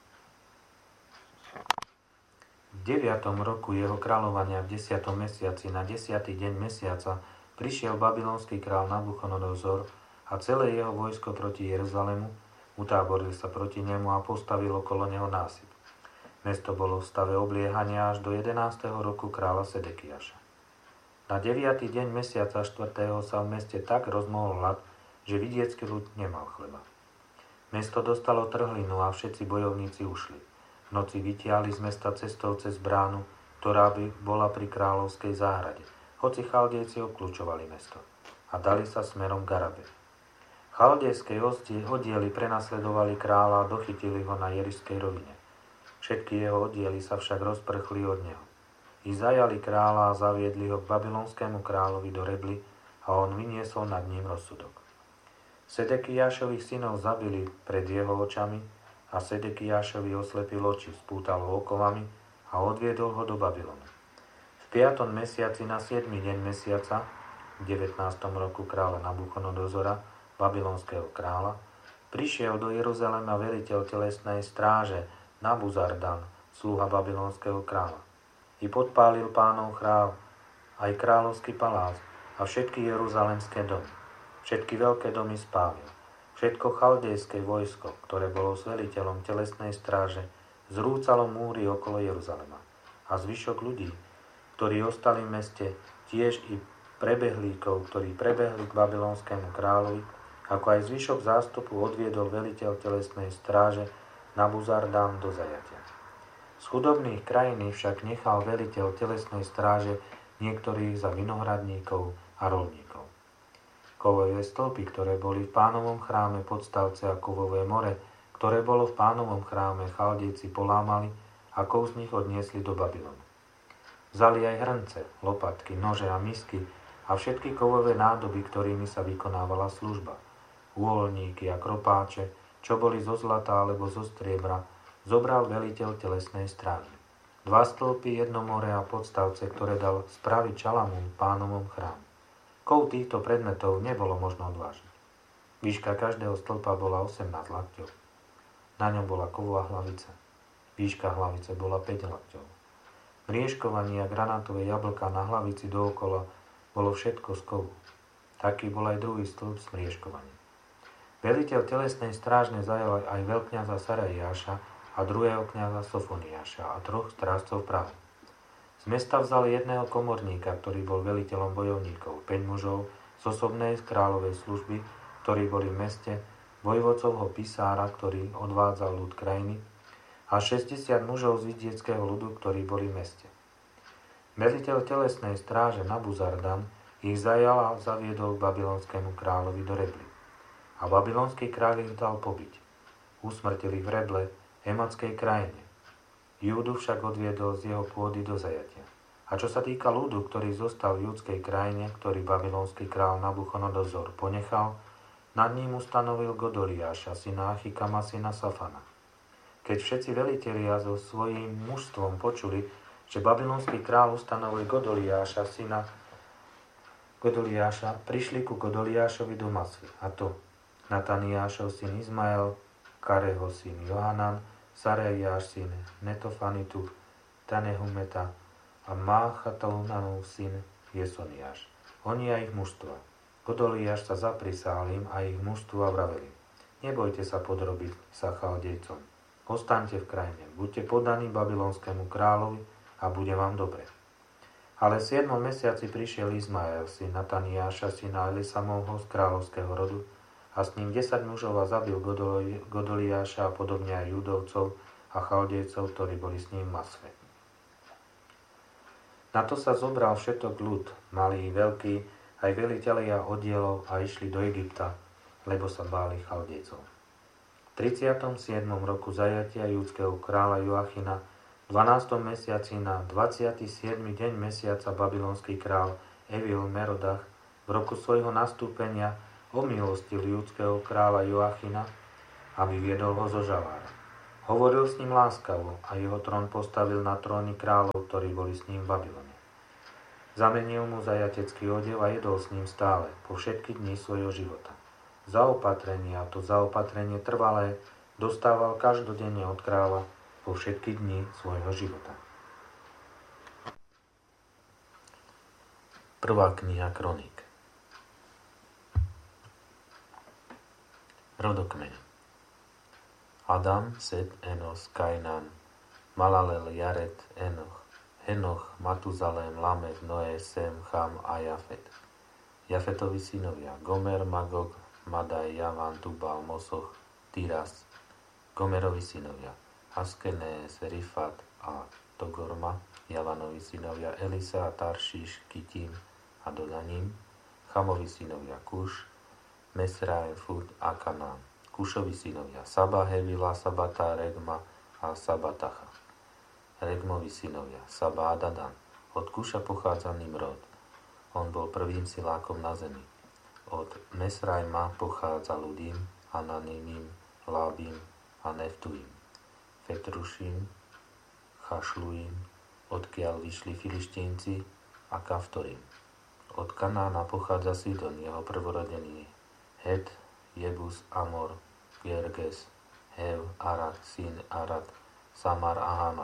V 9. roku jeho kráľovania v 10. mesiaci na 10. deň mesiaca prišiel babylonský kráľ Nabuchodonozor a celé jeho vojsko proti Jeruzalému, utáboril sa proti nemu a postavil okolo neho násyp. Mesto bolo v stave obliehania až do 11. roku kráľa Sedekiáša. Na 9. deň mesiaca 4. sa v meste tak rozmohol hlad, že vidiecký ľud nemal chleba. Mesto dostalo trhlinu a všetci bojovníci ušli. V noci vytiahli z mesta cestou cez bránu, ktorá by bola pri kráľovskej záhrade, hoci Chaldejci obkľúčovali mesto, a dali sa smerom k Arabe. Chaldejské oddiely prenasledovali kráľa a dochytili ho na Jerišskej rovine. Všetky jeho oddiely sa však rozprchli od neho. I zajali kráľa a zaviedli ho k babylonskému kráľovi do Rebly a on vyniesol nad ním rozsudok. Sedekiášových synov zabili pred jeho očami a Sedekiášovi oslepil oči, spútal ho okovami a odviedol ho do Babylonu. V 5. mesiaci na 7. deň mesiaca, v 19. roku kráľa Nabuchodonozora, babylonského kráľa, prišiel do Jeruzalema veliteľ telesnej stráže Nabuzardan, sluha babylonského kráľa. I podpálil pánov chrám, aj kráľovský palác a všetky jeruzalemské domy. Všetky veľké domy spálil. Všetko chaldejské vojsko, ktoré bolo s veliteľom telesnej stráže, zrúcalo múry okolo Jeruzalema. A zvyšok ľudí, ktorí ostali v meste, tiež i prebehlíkov, ktorí prebehli k babylonskému kráľovi, ako aj zvyšok zástupu odviedol veliteľ telesnej stráže Nabuzardan do zajatia. Z chudobných krajín však nechal veliteľ telesnej stráže niektorých za vinohradníkov a roľníkov. Kovové stĺpy, ktoré boli v pánovom chráme podstavce a kovové more, ktoré bolo v pánovom chráme, Chaldejci polámali a kov z nich odniesli do Babylonu. Vzali aj hrnce, lopatky, nože a misky a všetky kovové nádoby, ktorými sa vykonávala služba. Úholníky a kropáče, čo boli zo zlata alebo zo striebra, zobral veliteľ telesnej stráže. 2 stĺpy, 1 more a podstavce, ktoré dal spraviť Šalamún v pánovom chráme. Kov týchto predmetov nebolo možno odvážiť. Výška každého stĺpa bola 18 lakťov. Na ňom bola kovová hlavica. Výška hlavice bola 5 lakťov. Mriežkovanie a granátové jablká na hlavici dookola bolo všetko z kovu. Taký bol aj druhý stĺp s mriežkovaním. Veliteľ telesnej strážne zajal aj veľkňaza Saraiáša a druhého kňaza Sofoniáša a 3 strážcov práva. Z mesta vzali jedného komorníka, ktorý bol veliteľom bojovníkov, 5 mužov z osobnej kráľovej služby, ktorí boli v meste, vojvodcovho pisára, ktorý odvádzal ľud krajiny, a 60 mužov z vidieckého ľudu, ktorí boli v meste. Veliteľ telesnej stráže Nabuzardan ich zajal a zaviedol k babylonskému kráľovi do Rebly. A babylonský kráľ ich dal pobiť. Usmrtil ich v Reble, Ematskej krajine. Júdu však odviedol z jeho pôdy do zajatia. A čo sa týka ľudu, ktorý zostal v judskej krajine, ktorý babylonský král Nabuchodonozor ponechal, nad ním ustanovil Godoliáša, syna Achikama, syna Safana. Keď všetci velitelia so svojím mužstvom počuli, že babylonský král ustanovil Godoliáša, syna Godoliáša, prišli ku Godoliášovi do Masvy, a to Nataniášov syn Izmael, Kareho syn Johanan, Saraiáš syn Netofanitu, Tanehumeta a Máchatonanov syn Jesoniáš. Oni a ich mužstva. Godoliáš sa zaprisahal im a ich mužstva vraveli: Nebojte sa podrobiť sa Chaldejcom. Ostaňte v krajine, buďte podaní babylonskému kráľovi a bude vám dobre. Ale v 7. mesiaci prišiel Izmael, syn Nataniáša, syna Elisamovho z kráľovského rodu, a s ním 10 mužov a zabil Godoliáša a podobne aj Judovcov a Chaldejcov, ktorí boli s ním v Masve. Na to sa zobral všetok ľud, malý, veľký, aj velitelia oddielov a išli do Egypta, lebo sa báli Chaldejcov. V 37. roku zajatia judského kráľa Joachina v 12. mesiaci na 27. deň mesiaca babylonský král Evil Merodach v roku svojho nastúpenia omilostil judského kráľa Joachina, aby viedol ho zo Žalára. Hovoril s ním láskavo a jeho trón postavil na tróny kráľov, ktorí boli s ním v Babylone. Zamenil mu zajatecký odev a jedol s ním stále po všetky dni svojho života. Zaopatrenie, a to zaopatrenie trvalé, dostával každodenne od kráľa po všetky dni svojho života. Prvá kniha Kroník. Rodokmeň. Adam, Set, Enos, Kainan, Malalel, Jared, Enoch, Henoch, Matuzalém, Lamed, Noé, Sem, Cham a Jafet. Jafetovi synovia Gomer, Magog, Madaj, Javan, Tubal, Mosoch, Tiras. Gomerovi synovia Askenes, Rifat a Togorma. Javanovi synovia Elisa, Taršiš, Kitim a Dodaním. Chamovi synovia Kuš, Mesraim, Fud a Kanán. Kušovi synovia Saba, Hevila, Sabata, Regma a Sabatacha. Regmovi synovia Saba a Dadan. Od Kuša pochádza Nimrod. On bol prvým silákom na zemi. Od Mesraima pochádza Ludim, Ananinim, Lábim a Neftuim. Fetrušim, Chašluim, odkiaľ vyšli Filištínci a Kaftorim. Od Kanána pochádza Sidon, jeho prvorodený, Het, Jebus, Amor, Gerges, Hev, Arad, Sin, Arad, Samar a Hamat.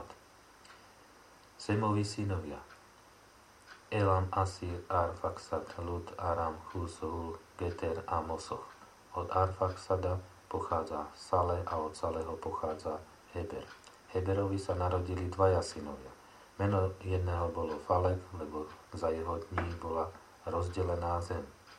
Semovi synovia Elam, Asir, Arfaksad, Lud, Aram, Hus, Hul, Geter a Mosoch. Od Arfaksada pochádza Sale a od Saleho pochádza Heber. Heberovi sa narodili dvaja synovia. Meno jedného bolo Falek, lebo za jeho dní bola rozdelená zem.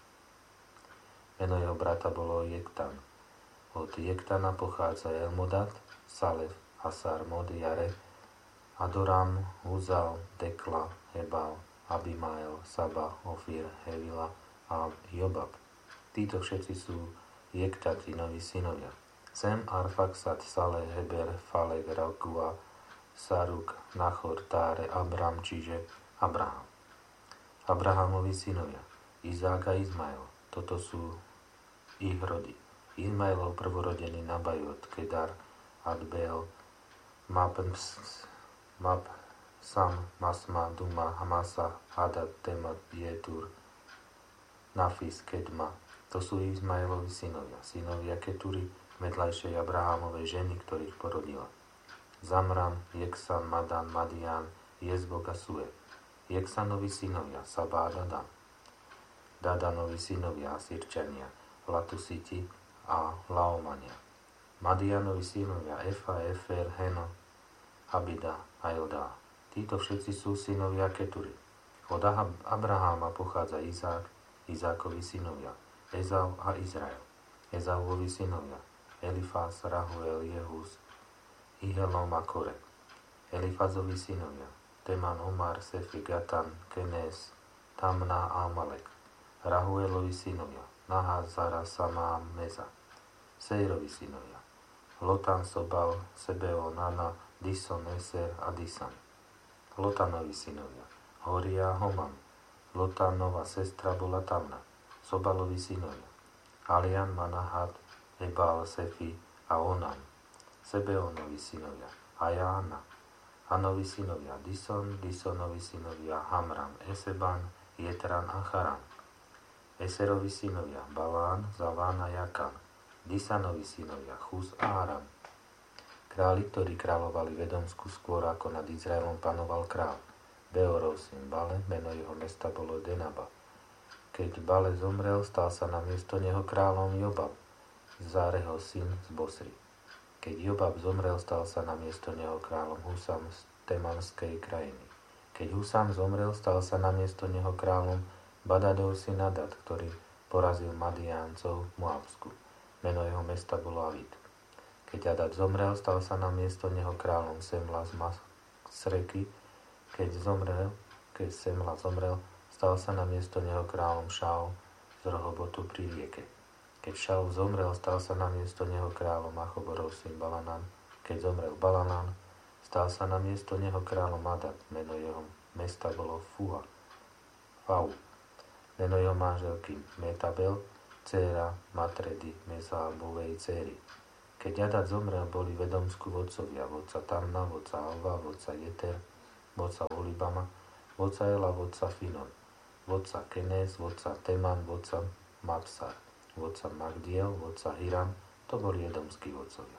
Meno jeho brata bolo Jektan. Od Jektana pochádza Elmodat, Salef, Asar, Mod, Jare, Adoram, Uzal, Dekla, Hebal, Abimael, Saba, Ofir, Hevila a Jobab. Títo všetci sú Jektatinovi synovia. Sem, Arfaksad, Saleh, Heber, Falek, Ragua, Saruk, Nachor, Táre, Abram, čiže Abraham. Abrahamovi synovia Izák a Izmael. Toto sú ich rody. Izmaelov prvorodený Nabajot, Kedar, Adbeel, Sam, Masma, Duma, Hamasa, Hadad, Temat, Jetur, Nafis, Kedma. To sú Izmaelovi synovia. Synovia Keturi, vedľajšej Abrahámovej ženy, ktorých porodila. Zamram, Jeksan, Madan, Madian, Jezbok a Sue. Jeksanovi synovia Saba a Dadan. Dadanovi synovia Asirčania, Latusiti a Laomania. Madianovi synovia Efa, Efer, Heno, Abida a Eldá. Títo všetci sú synovia Keturi. Od Abraháma pochádza Izák, Izákovi synovia Ezau a Izrael. Ezauovi synovia Elifaz, Rahuel, Jehus, Ihelom a Kore. Elifazovi synovia Teman, Omar, Sefi, Gatan, Kenes, Tamna a Amalek. Rahuelovi synovia Nahaz, Zara, Sama a Meza. Sejrovi synovia Lotan, Sobal, Sebeo, Nana, Dison, Eser a Disan. Lotanovi synovia Horia a Homam. Lotanova sestra bola Tamna. Sobalovi synovia Alian, Manahat, Ebal, Sefi a Onan. Sebeonovi synovia Aja, Anna. Anovi synovia Dison, Disonovi synovia Hamram, Eseban, Jetran a Charan. Eserovi synovia Balán, Zaván a Jakan. Disanovi synovia Chus a Aram. Králi, ktorí kráľovali v Edomsku skôr ako nad Izraelom panoval král. Beorov syn Bale, meno jeho mesta bolo Denaba. Keď Bale zomrel, stal sa na miesto neho kráľom Jobab, Záreho syn z Bosry. Keď Jobab zomrel, stal sa na miesto neho kráľom Husam z Temanskej krajiny. Keď Husam zomrel, stal sa na miesto neho kráľom Badadov syn Adad, ktorý porazil Madiáncov v Moabsku. Meno jeho mesta bolo Avid. Keď Adad zomrel, stal sa na miesto neho kráľom Semla z Masreky. Keď Semla zomrel, stal sa na miesto neho kráľom Šaul z Rohobotu pri rieke. Keď Šaul zomrel, stal sa na miesto neho kráľom Achoborov syn Balanan. Keď zomrel Balanan, stal sa na miesto neho kráľom Adad. Meno jeho mesta bolo Fau. meno jeho manželky Metabel, dcéra Matredy, Mezábovej dcéry. Keď Jadad zomrel, boli v Edomsku vodcovia, vodca Tamna, vodca Alva, vodca Jeter, vodca Olibama, vodca Ela, vodca Finon, vodca Kenez, vodca Teman, vodca Mapsar, vodca Magdiel, vodca Hiram, to boli edomskí vodcovia.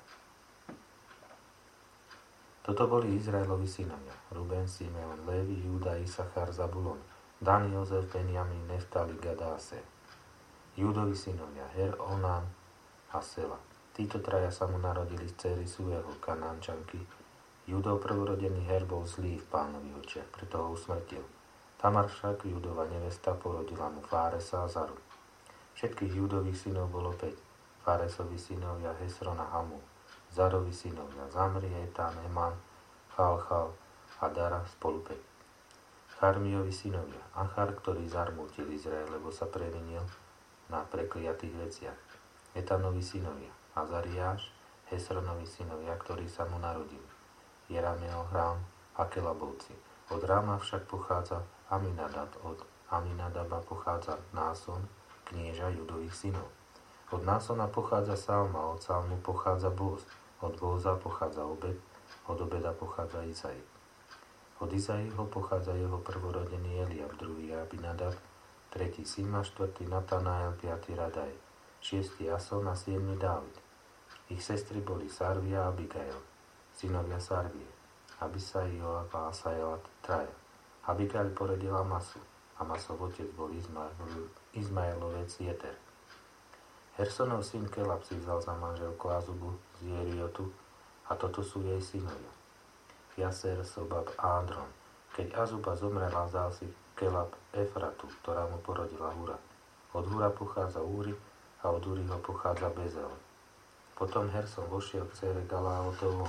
Toto boli Izraelovi synovia, Ruben, Simeon, Lévi, Júda, Isachar, Zabulon, Dan, Jozef, Benjamin, Neftali, Gad a Aser. Júdovi synovia, Her, Onán a Sela. Títo traja sa mu narodili z dcery Sueho, Kanánčanky. Júdov prvorodený Her bol zlý v Pánovi očiach, preto ho usmrtil. Tamar však, Júdova nevesta, porodila mu Fáresa a Zaru. Všetkých Júdových synov bolo 5. Fáresovi synovia Hesron a Hamul. Zarovi synovia Zamri, Etán, Eman, Chalchal a Dara spolu 5. Charmiovi synovia Achar, ktorý zarmútil Izrael, lebo sa previnil na prekliatých veciach. Etanovi synovia Azariáš, Hesronovi synovia, ktorí sa mu narodili. Jerameel, Rám a Kelabovci. Od Ráma však pochádza Aminadab, od Aminadaba pochádza Náson, knieža Judových synov. Od Násona pochádza Salma, od Salmu pochádza Bóz, od Bóza pochádza Obed, od Obeda pochádza Izai. Od Izaiho pochádza jeho prvorodený Eliab, druhý Abinadab, tretí Sima, štvrtý Natanael, piatý Radaj, šiestý Ason a siedmy Dávid. Ich sestry boli Sarvia a Abigail, synovia Sarvie, Abisai, Joab a Asael, traja. Abigail porodila Masu, a Masov otec bol Izmaelovec Jeter. Hersonov syn Kelab si vzal za manželku Azubu z Jeriotu a toto sú jej synovia. Jaser, Sobab a Andron. Keď Azuba zomrela, vzal si Kelab Efratu, ktorá mu porodila Hura. Od Hura pochádza Úri a od Úriho pochádza Bezel. Potom Herson vošiel k dcére Galaotovho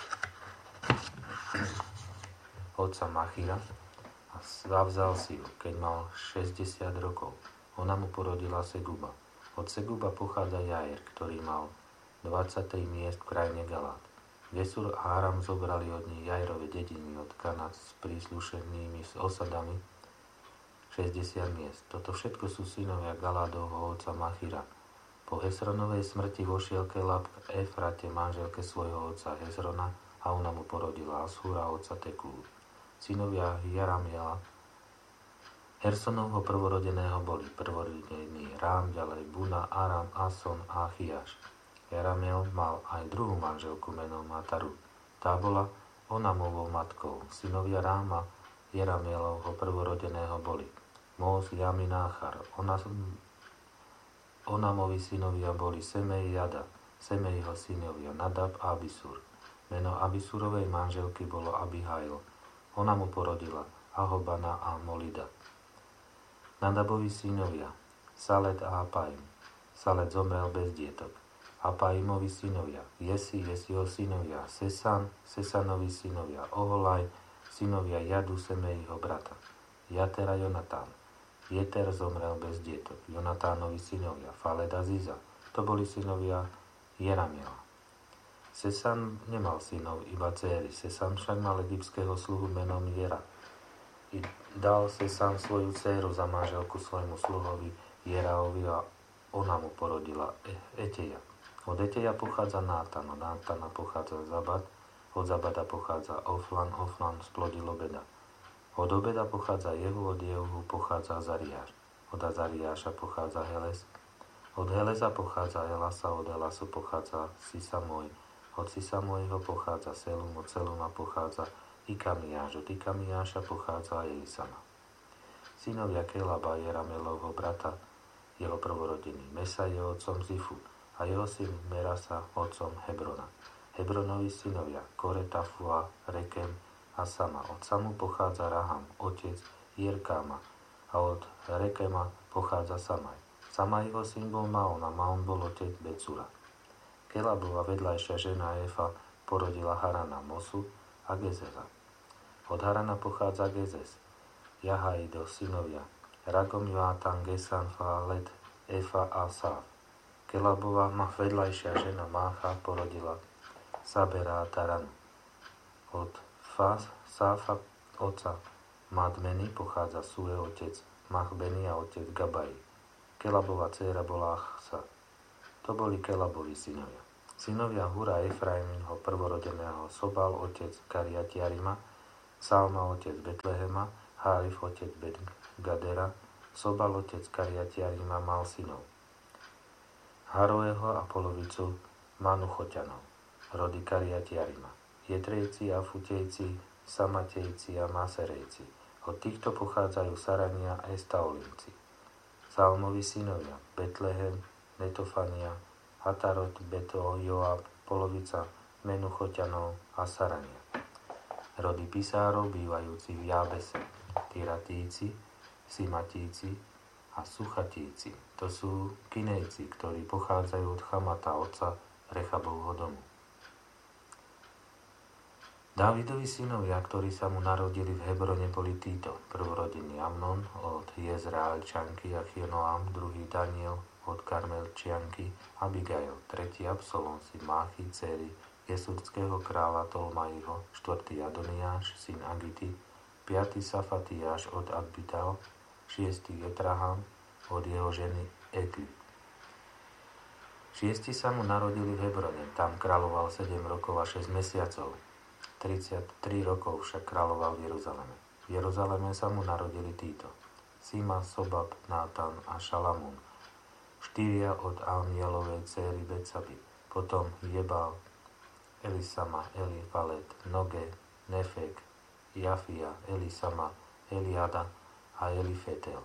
otca Machira a vzal si ju, keď mal 60 rokov. Ona mu porodila Seguba. Od Seguba pochádza Jair, ktorý mal 23 miest v krajine Galát. Gesur a Aram zobrali od nich Jairove dediny od Kanát s príslušenými s osadami 60 miest. Toto všetko sú synovia Galádovho otca Machira. Po Hesronovej smrti vošiel Kelab k Efrate, manželke svojho otca Hesrona, a ona mu porodila Ashúra, otca Tekúru. Synovia Jaramiela Hersonovho prvorodeného boli prvorodený Rám, ďalej Buna, Aram, Ason a Achiaš. Jaramiel mal aj druhú manželku menom Mataru. Tá bola Onamovou matkou. Synovia Ráma Jaramielovho prvorodeného boli Móz, Jamin a Achar. Onamovi synovia boli Semej, Jada. Semejho synovia Nadab a Abisur. Meno Abisurovej manželky bolo Abihail. Ona mu porodila Ahobana a Molida. Nadabovi synovia Salet a Apaim. Salet zomrel bez dietok. Apaimovi synovia Jesi, Jesiho synovia Sesan, Sesanovi synovia Oholaj, synovia Jadu, Semejho brata. Jater a Jonatán. Jeter zomrel bez dietok. Jonatánovi synovia Faled a Ziza. To boli synovia Jeramiela. Sesan nemal synov, iba dcéry. Sesan však mal egyptského sluhu menom Jera. I dal Sesan svoju dcéru za manželku svojmu sluhovi Jeraovi a ona mu porodila Eteja. Od Eteja pochádza Nátan, od Nátana pochádza Zabad, od Zabada pochádza Oflan, Oflan splodil Obeda. Od Obeda pochádza Jehu, od Jehu pochádza Azariáš. Od Azariáša pochádza Heles, od Heleza pochádza Elasa, od Elasu pochádza Sisamoj, od Sisamojho pochádza Selum, od Seluma pochádza Ikamiáš, od Ikamiáša pochádza Elisama. Synovia Kelaba, Jeramelovho brata, jeho prvorodený. Mesa je otcom Zifu a jeho syn Merasa otcom Hebrona. Hebronovi synovia Kore, Tafua, Rekem a Sama. Od Samu pochádza Raham, otec Jerkáma, a od Rekema pochádza Samaj. Samajho syn bol Maon a Maon bol otec Becura. Kelabova vedľajšia žena Efa porodila Harana, Mosu a Gezeza. Od Harana pochádza Gezes, Jahaido synovia Ragom, Joatan, Gesan, Falet, Efa a Sáv. Kelabova vedľajšia žena Mácha porodila Sabera a Taranu. Od Sáfa otca Madmeny pochádza Sue, otec Machbeni a otec Gabai. Kelabova dcéra bola Achsa. To boli Kelabovi synovia. Synovia Hura Efraiminho prvorodeného Sobal otec Kariatiarima, Salma otec Betlehema, Hárif otec Bet-Gadera, Sobal otec Kariatiarima mal synov. Haroeho a polovicu Manuchoťanov, rody Kariatiarima, Jetrejci a Futejci, Samatejci a Maserejci. Od týchto pochádzajú Sarania a Estaolinci. Salmovi synovia Betlehem, Netofania, Hatarot, Beto, Joab, polovica Menuchoťanov a Sarania. Rody pisárov bývajúci v Jábese, Tiratíci, Simatíci a Suchatíci. To sú Kinejci, ktorí pochádzajú od Chamata, otca Rechabovho domu. Dávidovi synovia, ktorí sa mu narodili v Hebrone, boli títo. Prvorodený Amnon od Jezraelčanky Achinoam, druhý Daniel od Karmelčianky Abigail, tretí Absalom, syn Máchy, dcéry Jesúrského kráľa Tolmaiho, štvrtý Adoniáš, syn Agity, piatý Safatiáš od Agbital, šiestý Jetraham od jeho ženy Egli. Šiesti sa mu narodili v Hebrone, tam kráľoval 7 rokov a 6 mesiacov. 33 rokov však kráľoval v Jeruzaleme. V Jeruzaleme sa mu narodili títo: Sima, Sobab, Nátan a Šalamún, 4 od Amielovej dcéry Betsaby, potom Jebal, Elisama, Elifalet, Noge, Nefek, Jafia, Elisama, Eliada a Elifetel.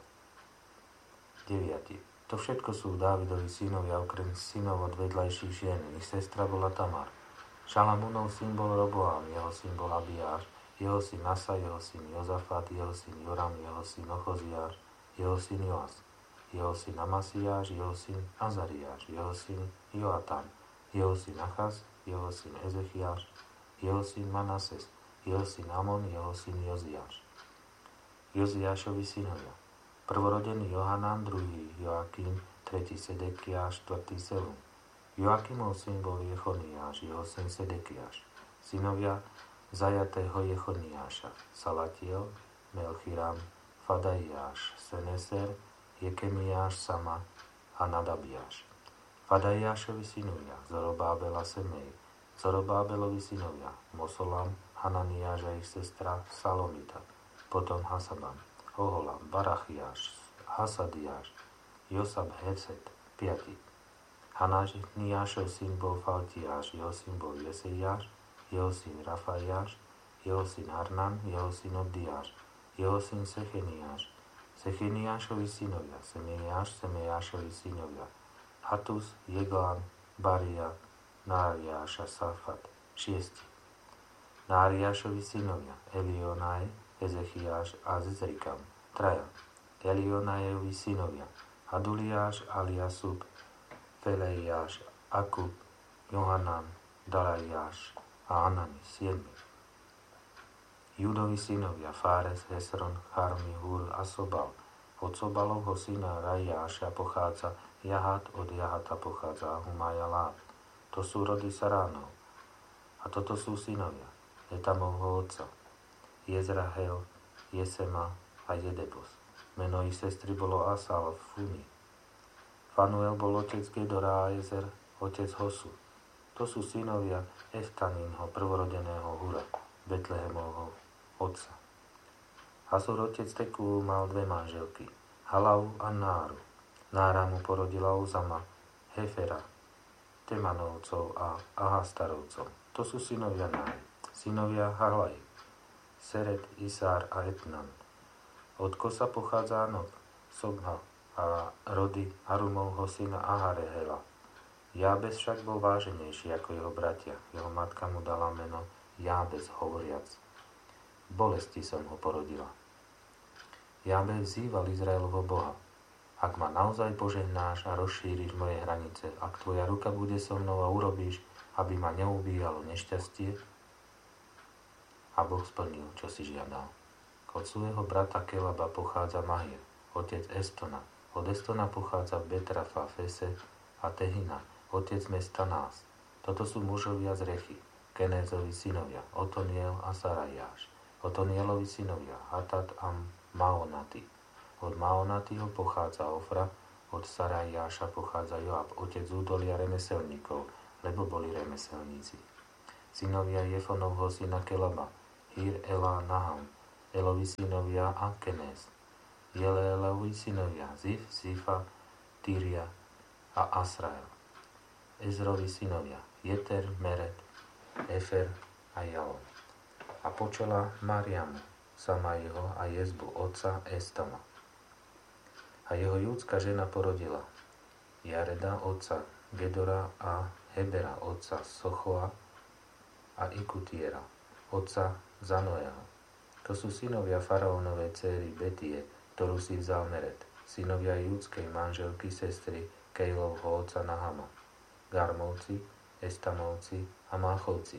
9. To všetko sú Dávidovi synovia, okrem synov od vedľajších žien. Ich sestra bola Tamar. Šalamúnov syn bol Roboám, jeho syn bol Abiáš, jeho syn Asa, jeho syn Jozafat, jeho syn Joram, jeho syn Ochoziáš, jeho syn Joas, jeho syn Amasiáš, jeho syn Azariáš, jeho syn Joatan, jeho syn Achaz, jeho syn Ezechiáš, jeho syn Manases, jeho syn Amon, jeho syn Joziáš. Joziášovi synovia: prvorodený Johanan, druhý Joakim, tretí Sedekiáš, štvrtý Selum. Joakimov syn bol Jechoniáš, jeho syn Sedekiáš. Synovia zajatého Jechoniáša: Salatiel, Melchiram, Fadaiáš, Seneser, Jekemiáš, Sama a Nadabiáš. Fadaiášovi synovia: Zorobábel a Semej. Zorobábelovi synovia: Mosolam, Hananiáš a ich sestra Salomita, potom Hasaban, Oholam, Barachiáš, Hasadiáš, Josab, Hesed, 5. Hananiášov syn bol Faltiáš, jeho syn bol Jeseiáš, jeho syn Rafaiáš, jeho syn Arnan, jeho syn Obdiáš, jeho syn Secheniáš. Secheniášovi synovia: Semeiáš, Semeiášovi synovia: Hatus, Jeglán, Baria, Náriáš a Safat, 6. Náriášovi synovia: Elionaj, Ezechiáš a Zezrikam, 3. Elionajevi synovia: Aduliáš, Aliasub, Feleiáš, Akub, Johanan, Dalajáš a Anani, 7. Judovi synovia: Fáres, Hesron, Charmi, Hur a Sobal. Od Sobalovho syna Rajáša pochádza Jahat, od Jahata pochádza Ahumaja Lát. To sú rody Saránov. A toto sú synovia Etamovho otca: Jezrahel, Jesema a Jedebos. Meno ich sestry bolo Asal v Funi. Fanuel bol otec Gedora a Ezer, otec Hosu. To sú synovia Eftanínho, prvorodeného Hura, Betlehemovho otca. Hasur otec Teku mal 2 manželky, Halau a Náru. Nára mu porodila Uzama, Hefera, Temanovcov a Ahastarovcov. To sú synovia Náry. Synovia Halaj, Seret, Isár a Etnan. Od Kosa pochádza Anok, Sobha a rody Harumovho syna Aharehela. Jábez však bol váženejší ako jeho bratia. Jeho matka mu dala meno Jábez, hovoriac: bolesti som ho porodila. Jábez vzýval Izraelovho Boha: ak ma naozaj požehnáš a rozšíriš moje hranice, ak tvoja ruka bude so mnou a urobíš, aby ma neubíjalo nešťastie, a Boh splnil, čo si žiadal. Od svojho brata Kelaba pochádza Mahir, otec Estona. Od Estona pochádza Betrafa, Fese a Tehina, otec mesta Nás. Toto sú mužovia z Rechy, Kenézovi synovia, Otoniel a Sarajáš. Otonielovi synovia, Hatat a Maonati. Od Maonatyho pochádza Ofra, od Sarajáša pochádza Joab, otec údolia remeselníkov, lebo boli remeselníci. Synovia Jefonovho syna Kelaba, Hir, Ela, Naham, Elovi synovia Akenes, Jeleelovi synovia Zif, Zifa, Tyria a Asrael. Ezrovi synovia Jeter, Meret, Efer a Jalom. A počala Mariamu, sama jeho a Jezbu, otca Estama. A jeho júdska žena porodila Jareda, otca Gedora a Hebera, otca Sochoa a Ikutiera, otca Zanoeho. To sú synovia faraónovej dcéry Betie, ktorú si vzal Meret, synovia júdskej manželky sestry Kejlovho otca Nahama, Garmovci, Estamovci a Máchovci.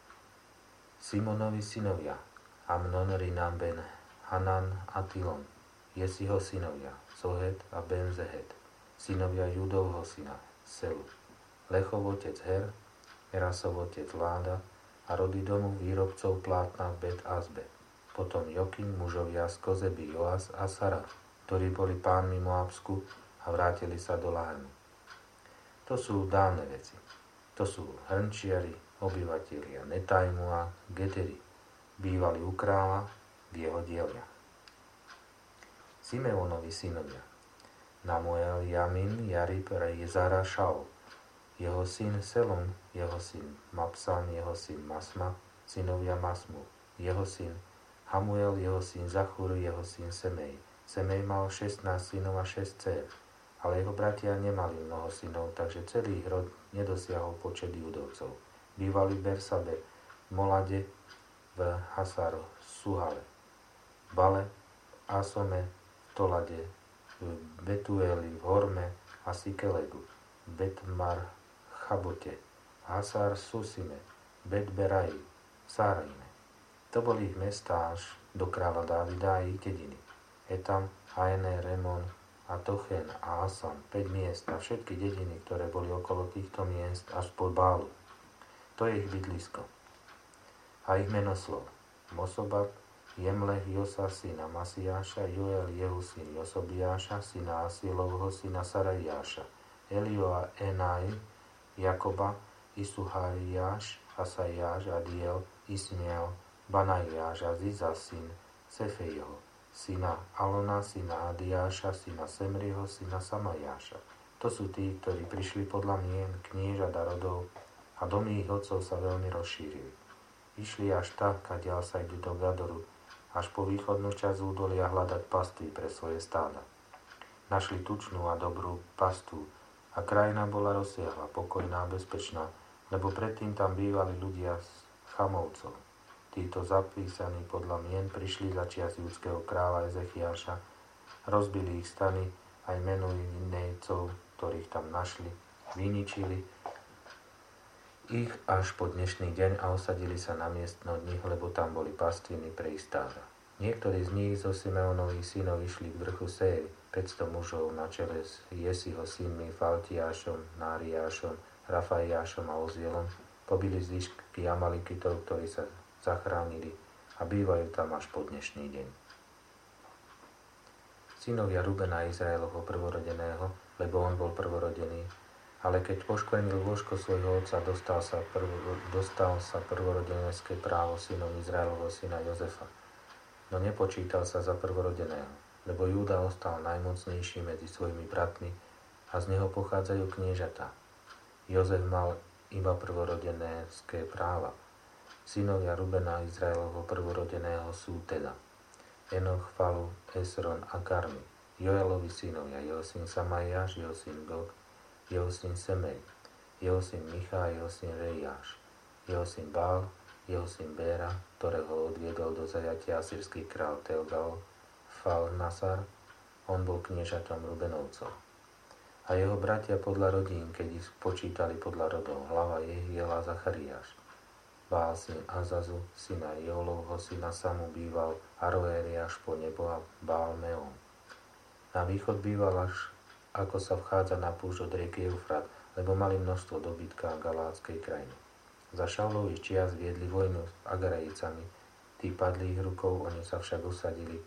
Simonovi synovia Amnon, Rinam, Ben, Hanan a Tilon, Jesiho synovia Zohet a Ben Zehet, synovia Judovho syna Selu, Lechov otec Her, Erasov otec Láda a rody domu výrobcov plátna Bet Azbe. Potom Jokin, mužovia z Kozeby, Joas a Sara, ktorí boli pánmi Moabsku a vrátili sa do Lahemu. To sú dávne veci. To sú hrnčiari, obyvatelia Netajmu a Gederi, bývali u kráľa v jeho dielniach. Simeonovi synovia Namuel, Jamin, Jarib, Jezara, Šaul, jeho syn Selom, jeho syn Mapsan, jeho syn Masma, synovia Masmu, jeho syn Hamuel, jeho syn Zachur, jeho syn Semej. Semej mal 16 synov a 6 dcér, ale jeho bratia nemali mnoho synov, takže celý ich rod nedosiahol počet judovcov. Bývali v Bersabe, v Molade, v Hasaro, Suhale, v Bale, Asome, v Tolade, v Betueli, v Horme a Sikelegu, v Betmar, Chabote, Hasar, Susime, Bet-Beraji, Sárajme. To boli ich mestá až do kráľa Dávida a ich dediny. Etam, Haene, Remon a Tochen a Asan, 5 miest a všetky dediny, ktoré boli okolo týchto miest až po Bálu. To je ich bydlisko. A ich menoslov. Mosobat, Jemlech, Josa, syna Masiáša, Joel, jeho syn Josobiáša, syna Asielovho, syna Sarajáša, Elio a Enaj, Jakoba, Isuhariáš, Asajáš, Adiel, Ismiel, Banajáš a Ziza, syn Sefejho, syna Alona, syna Adiáša, syna Semriho, syna Samajáša. To sú tí, ktorí prišli podľa mien, kniežat a rodov a domy ich otcov sa veľmi rozšírili. Išli až tak, kadiaľ sa idú do Gadoru, až po východnú časť údolia hľadať pastvy pre svoje stáda. Našli tučnú a dobrú pastu a krajina bola rozsiahla, pokojná a bezpečná, lebo predtým tam bývali ľudia z Chamovcov. Títo zapísaní podľa mien prišli za čias judského kráľa Ezechiáša, rozbili ich stany aj menu Inejcov, ktorých tam našli, vyničili ich až po dnešný deň a osadili sa na miestno od nich, lebo tam boli pastviny pre ich stáda. Niektorí z nich zo Simeonových synov išli k vrchu Séry, 500 mužov na čele s Jesiho synmi Faltiášom, Náriášom, Rafaiášom a Ozielom, pobili zvyšky Amalikitov, ktorí sa zachránili a bývajú tam až po dnešný deň. Synovia Rubena Izraelovho prvorodeného, lebo on bol prvorodený, ale keď poškvrnil lôžko svojho otca, dostal sa prvorodeneské právo synom Izraelovho syna Jozefa, no nepočítal sa za prvorodeného, lebo Júda ostal najmocnejší medzi svojimi bratmi a z neho pochádzajú kniežatá. Jozef mal iba prvorodeneské práva. Synovia Rubena Izraelovho prvorodeného sú teda Enoch, Falu, Esron a Karmi, Joelovi synovia, jeho syn Samajáš, jeho syn Gog, jeho syn Semej, jeho syn Micha a jeho syn Rejáš, jeho syn Bál, jeho syn Béra, ktorého odviedol do zajatia asýrsky král Telgal, Fal-Nasar, on bol kniežatom Rubenovcov. A jeho bratia podľa rodín, keď ich počítali podľa rodov, hlava Jehiela Zachariáš, Bál syn Azazu, syna Jolovho, syna Samu býval Aroéri až po nebo a Bál Meon. Na východ býval až ako sa vchádza na púšť od rieky Eufrat, lebo mali množstvo dobytka v galátskej krajine. Za Šaulových čias viedli vojnu s Agarejcami, tí padli ich rukou, oni sa však usadili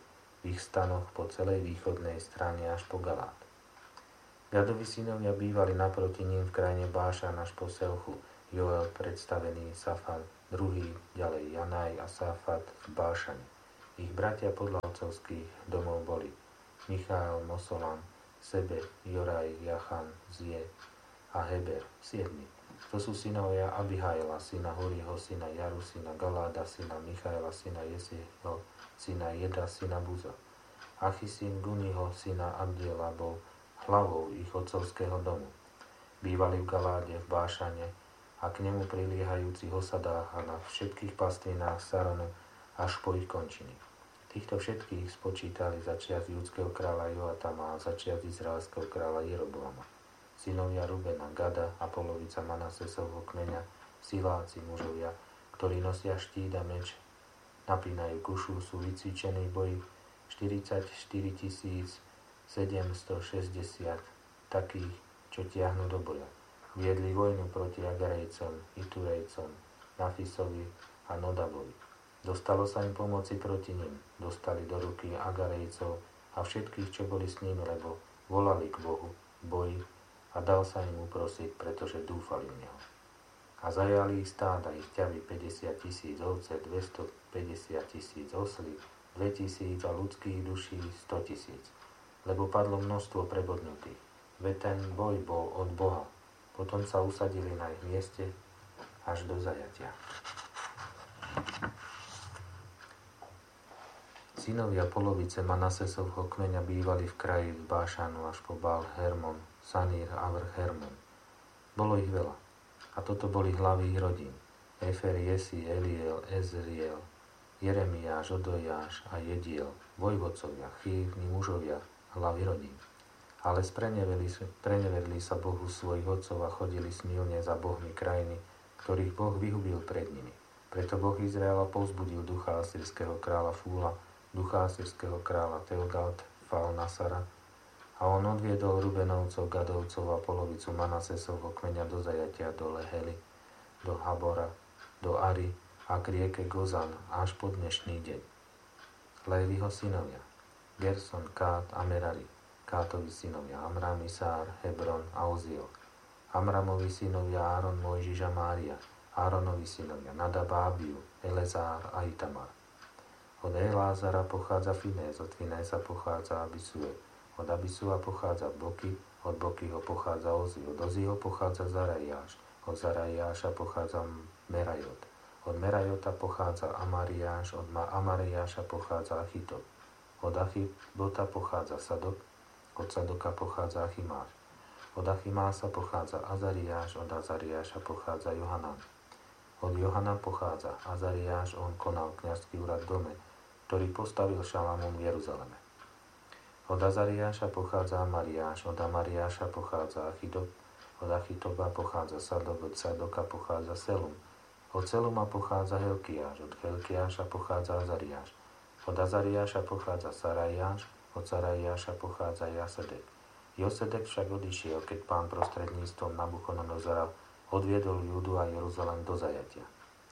v ich stanoch po celej východnej strane až po Galát. Gadovi synovia bývali naproti ním v krajine Bášan až po Selchu, Joel predstavený Safan, druhý, ďalej Janaj a Safat v Bášane. Ich bratia podľa otcovských domov boli Michael, Mosolam, Sebe, Joraj, Jachan, Zie a Heber, 7. To sú synovia Abihaila, syna Horiho, syna Jaru, syna Galáda, syna Michaela, syna Jesieho, syna Jeda, syna Buza. Achisyn Guniho, syna Abdiela, bol hlavou ich otcovského domu. Bývali v Galáde, v Bášane a k nemu priliehajúcich osadách a na všetkých pastvinách Saronu až po ich končiny. Týchto všetkých spočítali za čias judského kráľa Joatama a za čias izraelského kráľa Jeroboama. Synovia Rubena, Gada a polovica Manasesovho kmeňa, siláci mužovia, ktorí nosia štít a meč, napínajú kušu, sú vycvičení v boji 44 760 takých, čo tiahnu do boja. Viedli vojnu proti Agarejcom, Iturejcom, Nafisovi a Nodabovi. Dostalo sa im pomoci proti nim, dostali do ruky Agarejcov a všetkých, čo boli s ním, lebo volali k Bohu v boji a dal sa im uprosiť, pretože dúfali v Neho. A zajali ich stáda, ich ťavy 50 000 ovce, 250 000 oslí, 2 000 a ľudských duší 100 000. Lebo padlo množstvo prebodnutých. Veď ten boj bol od Boha. Potom sa usadili na ich mieste až do zajatia. Synovia polovice Manasesovho kmeňa bývali v kraji z Bášanu až po Bál Hermon, Sanír a vrch Hermon. Bolo ich veľa. A toto boli hlavy ich rodín. Efer, Jesi, Eliel, Ezriel, Jeremiáš, Odojáš a Jediel, vojvodcovia, chývni mužovia, hlavy rodín. Ale spreneverili sa Bohu svojich otcov a chodili smilne za bohmi krajiny, ktorých Boh vyhubil pred nimi. Preto Boh Izraela povzbudil ducha asýrskeho kráľa Fúla, ducha asýrskeho kráľa Teogat, Fálnasara, a on odviedol Rubenovcov, Gadovcov a polovicu Manasesovho kmeňa do zajatia do Lehely, do Habora, do Ari a k rieke Gozan až po dnešný deň. Léviho synovia Gerson, Kát a Merari, Kátovi synovia Amram, Isár, Hebron a Oziel. Amramovi synovia Áron, Mojžiš a Mária, Áronovi synovia Nadab a Abiu, Elezár a Itamar. Od Elázara pochádza Finés, od Finésa pochádza Abisue, od Abisua pochádza Boky, od Bokyho pochádza Ozi, od Oziho pochádza Zarajáš, od Zarajáša pochádza Merajot, od Merajota pochádza Amariáš, od Amariáša pochádza Achitop, od Achibota pochádza Sadok, od Sadoka pochádza Achimáš, od Achimása pochádza Azariáš, od Azariáša pochádza Johanan. Od Johana pochádza Azariáš, on konal kňazský úrad v dome, ktorý postavil Šalamún v Jeruzaleme. Od Azariáša pochádza Amariáš, od Amariáša pochádza Achidop, od Achitoba pochádza Sadok, od Sadoka pochádza Selum, od Seluma pochádza Helkiáš, od Helkiáša pochádza Azariáš, od Azariáša pochádza Sarajáš, od Sarajáša pochádza Jasedek. Josedek však odišiel, keď Pán prostredníctvom Nabuchodonozora odviedol Júdu a Jeruzalém do zajatia.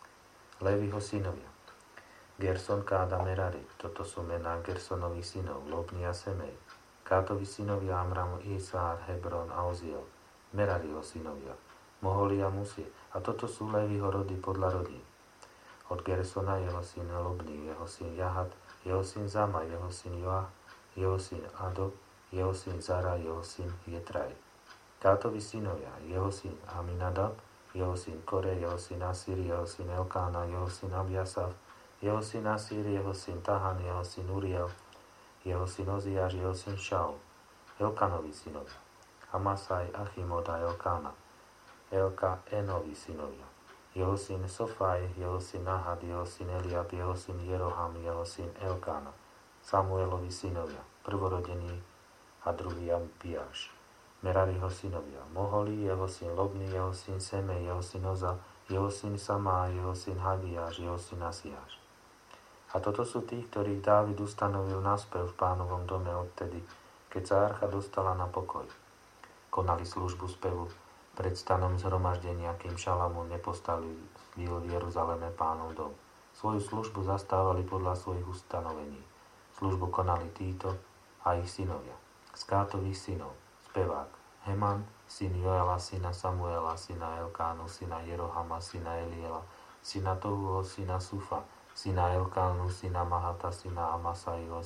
Léviho synovia Gerson, Kád a Merari, toto sú mená Gersonových synov, Lobni a Semej. Kátovi synovia Amram, Isár, Hebron a Oziel. Merariho synovia Moholi a Musi, a toto sú Léviho rody podľa rodín. Od Gersona jeho syn Lobni, jeho syn Jahat, jeho syn Zama, jeho syn Joach, jeho syn Ado, jeho syn Zara, jeho syn Jetraj. Kátovi synovia, jeho syn Aminadab, jeho syn Kore, jeho syn Asír, jeho syn Elkána, jeho syn Abiasaf, jeho syn Asír, jeho syn Tahan, jeho syn Uriel, jeho syn Oziáš, jeho syn Šaul. Elkanovi synovia Amasaj, Achimod a Elkána. Elka Enovi synovia jeho syn Sofaj, jeho syn Nahad, jeho syn Eliab, jeho syn Jeroham, jeho syn Elkána. Samuelovi synovia, prvorodený a druhý Abiáš. Merariho synovia Moholi, jeho syn Lobni, jeho syn Semej, jeho syn Oza, jeho syn Samá, jeho syn Hagiáš, jeho syn Asiáš. A toto sú tí, ktorých Dávid ustanovil na spev v Pánovom dome odtedy, keď sa archa dostala na pokoj. Konali službu spevu pred stanom zhromaždenia, kým Šalamún nepostavil v Jeruzaleme Pánov dom. Svoju službu zastávali podľa svojich ustanovení. Službu konali títo a ich synovia. Z Kátových synov, spevák Heman, syn Joela, syna Samuela, syna Elkánu, syna Jerohama, syna Eliela, syna Tohuho, syna Sufa, syna Elkánu, syna Mahata, syna Amasaiho,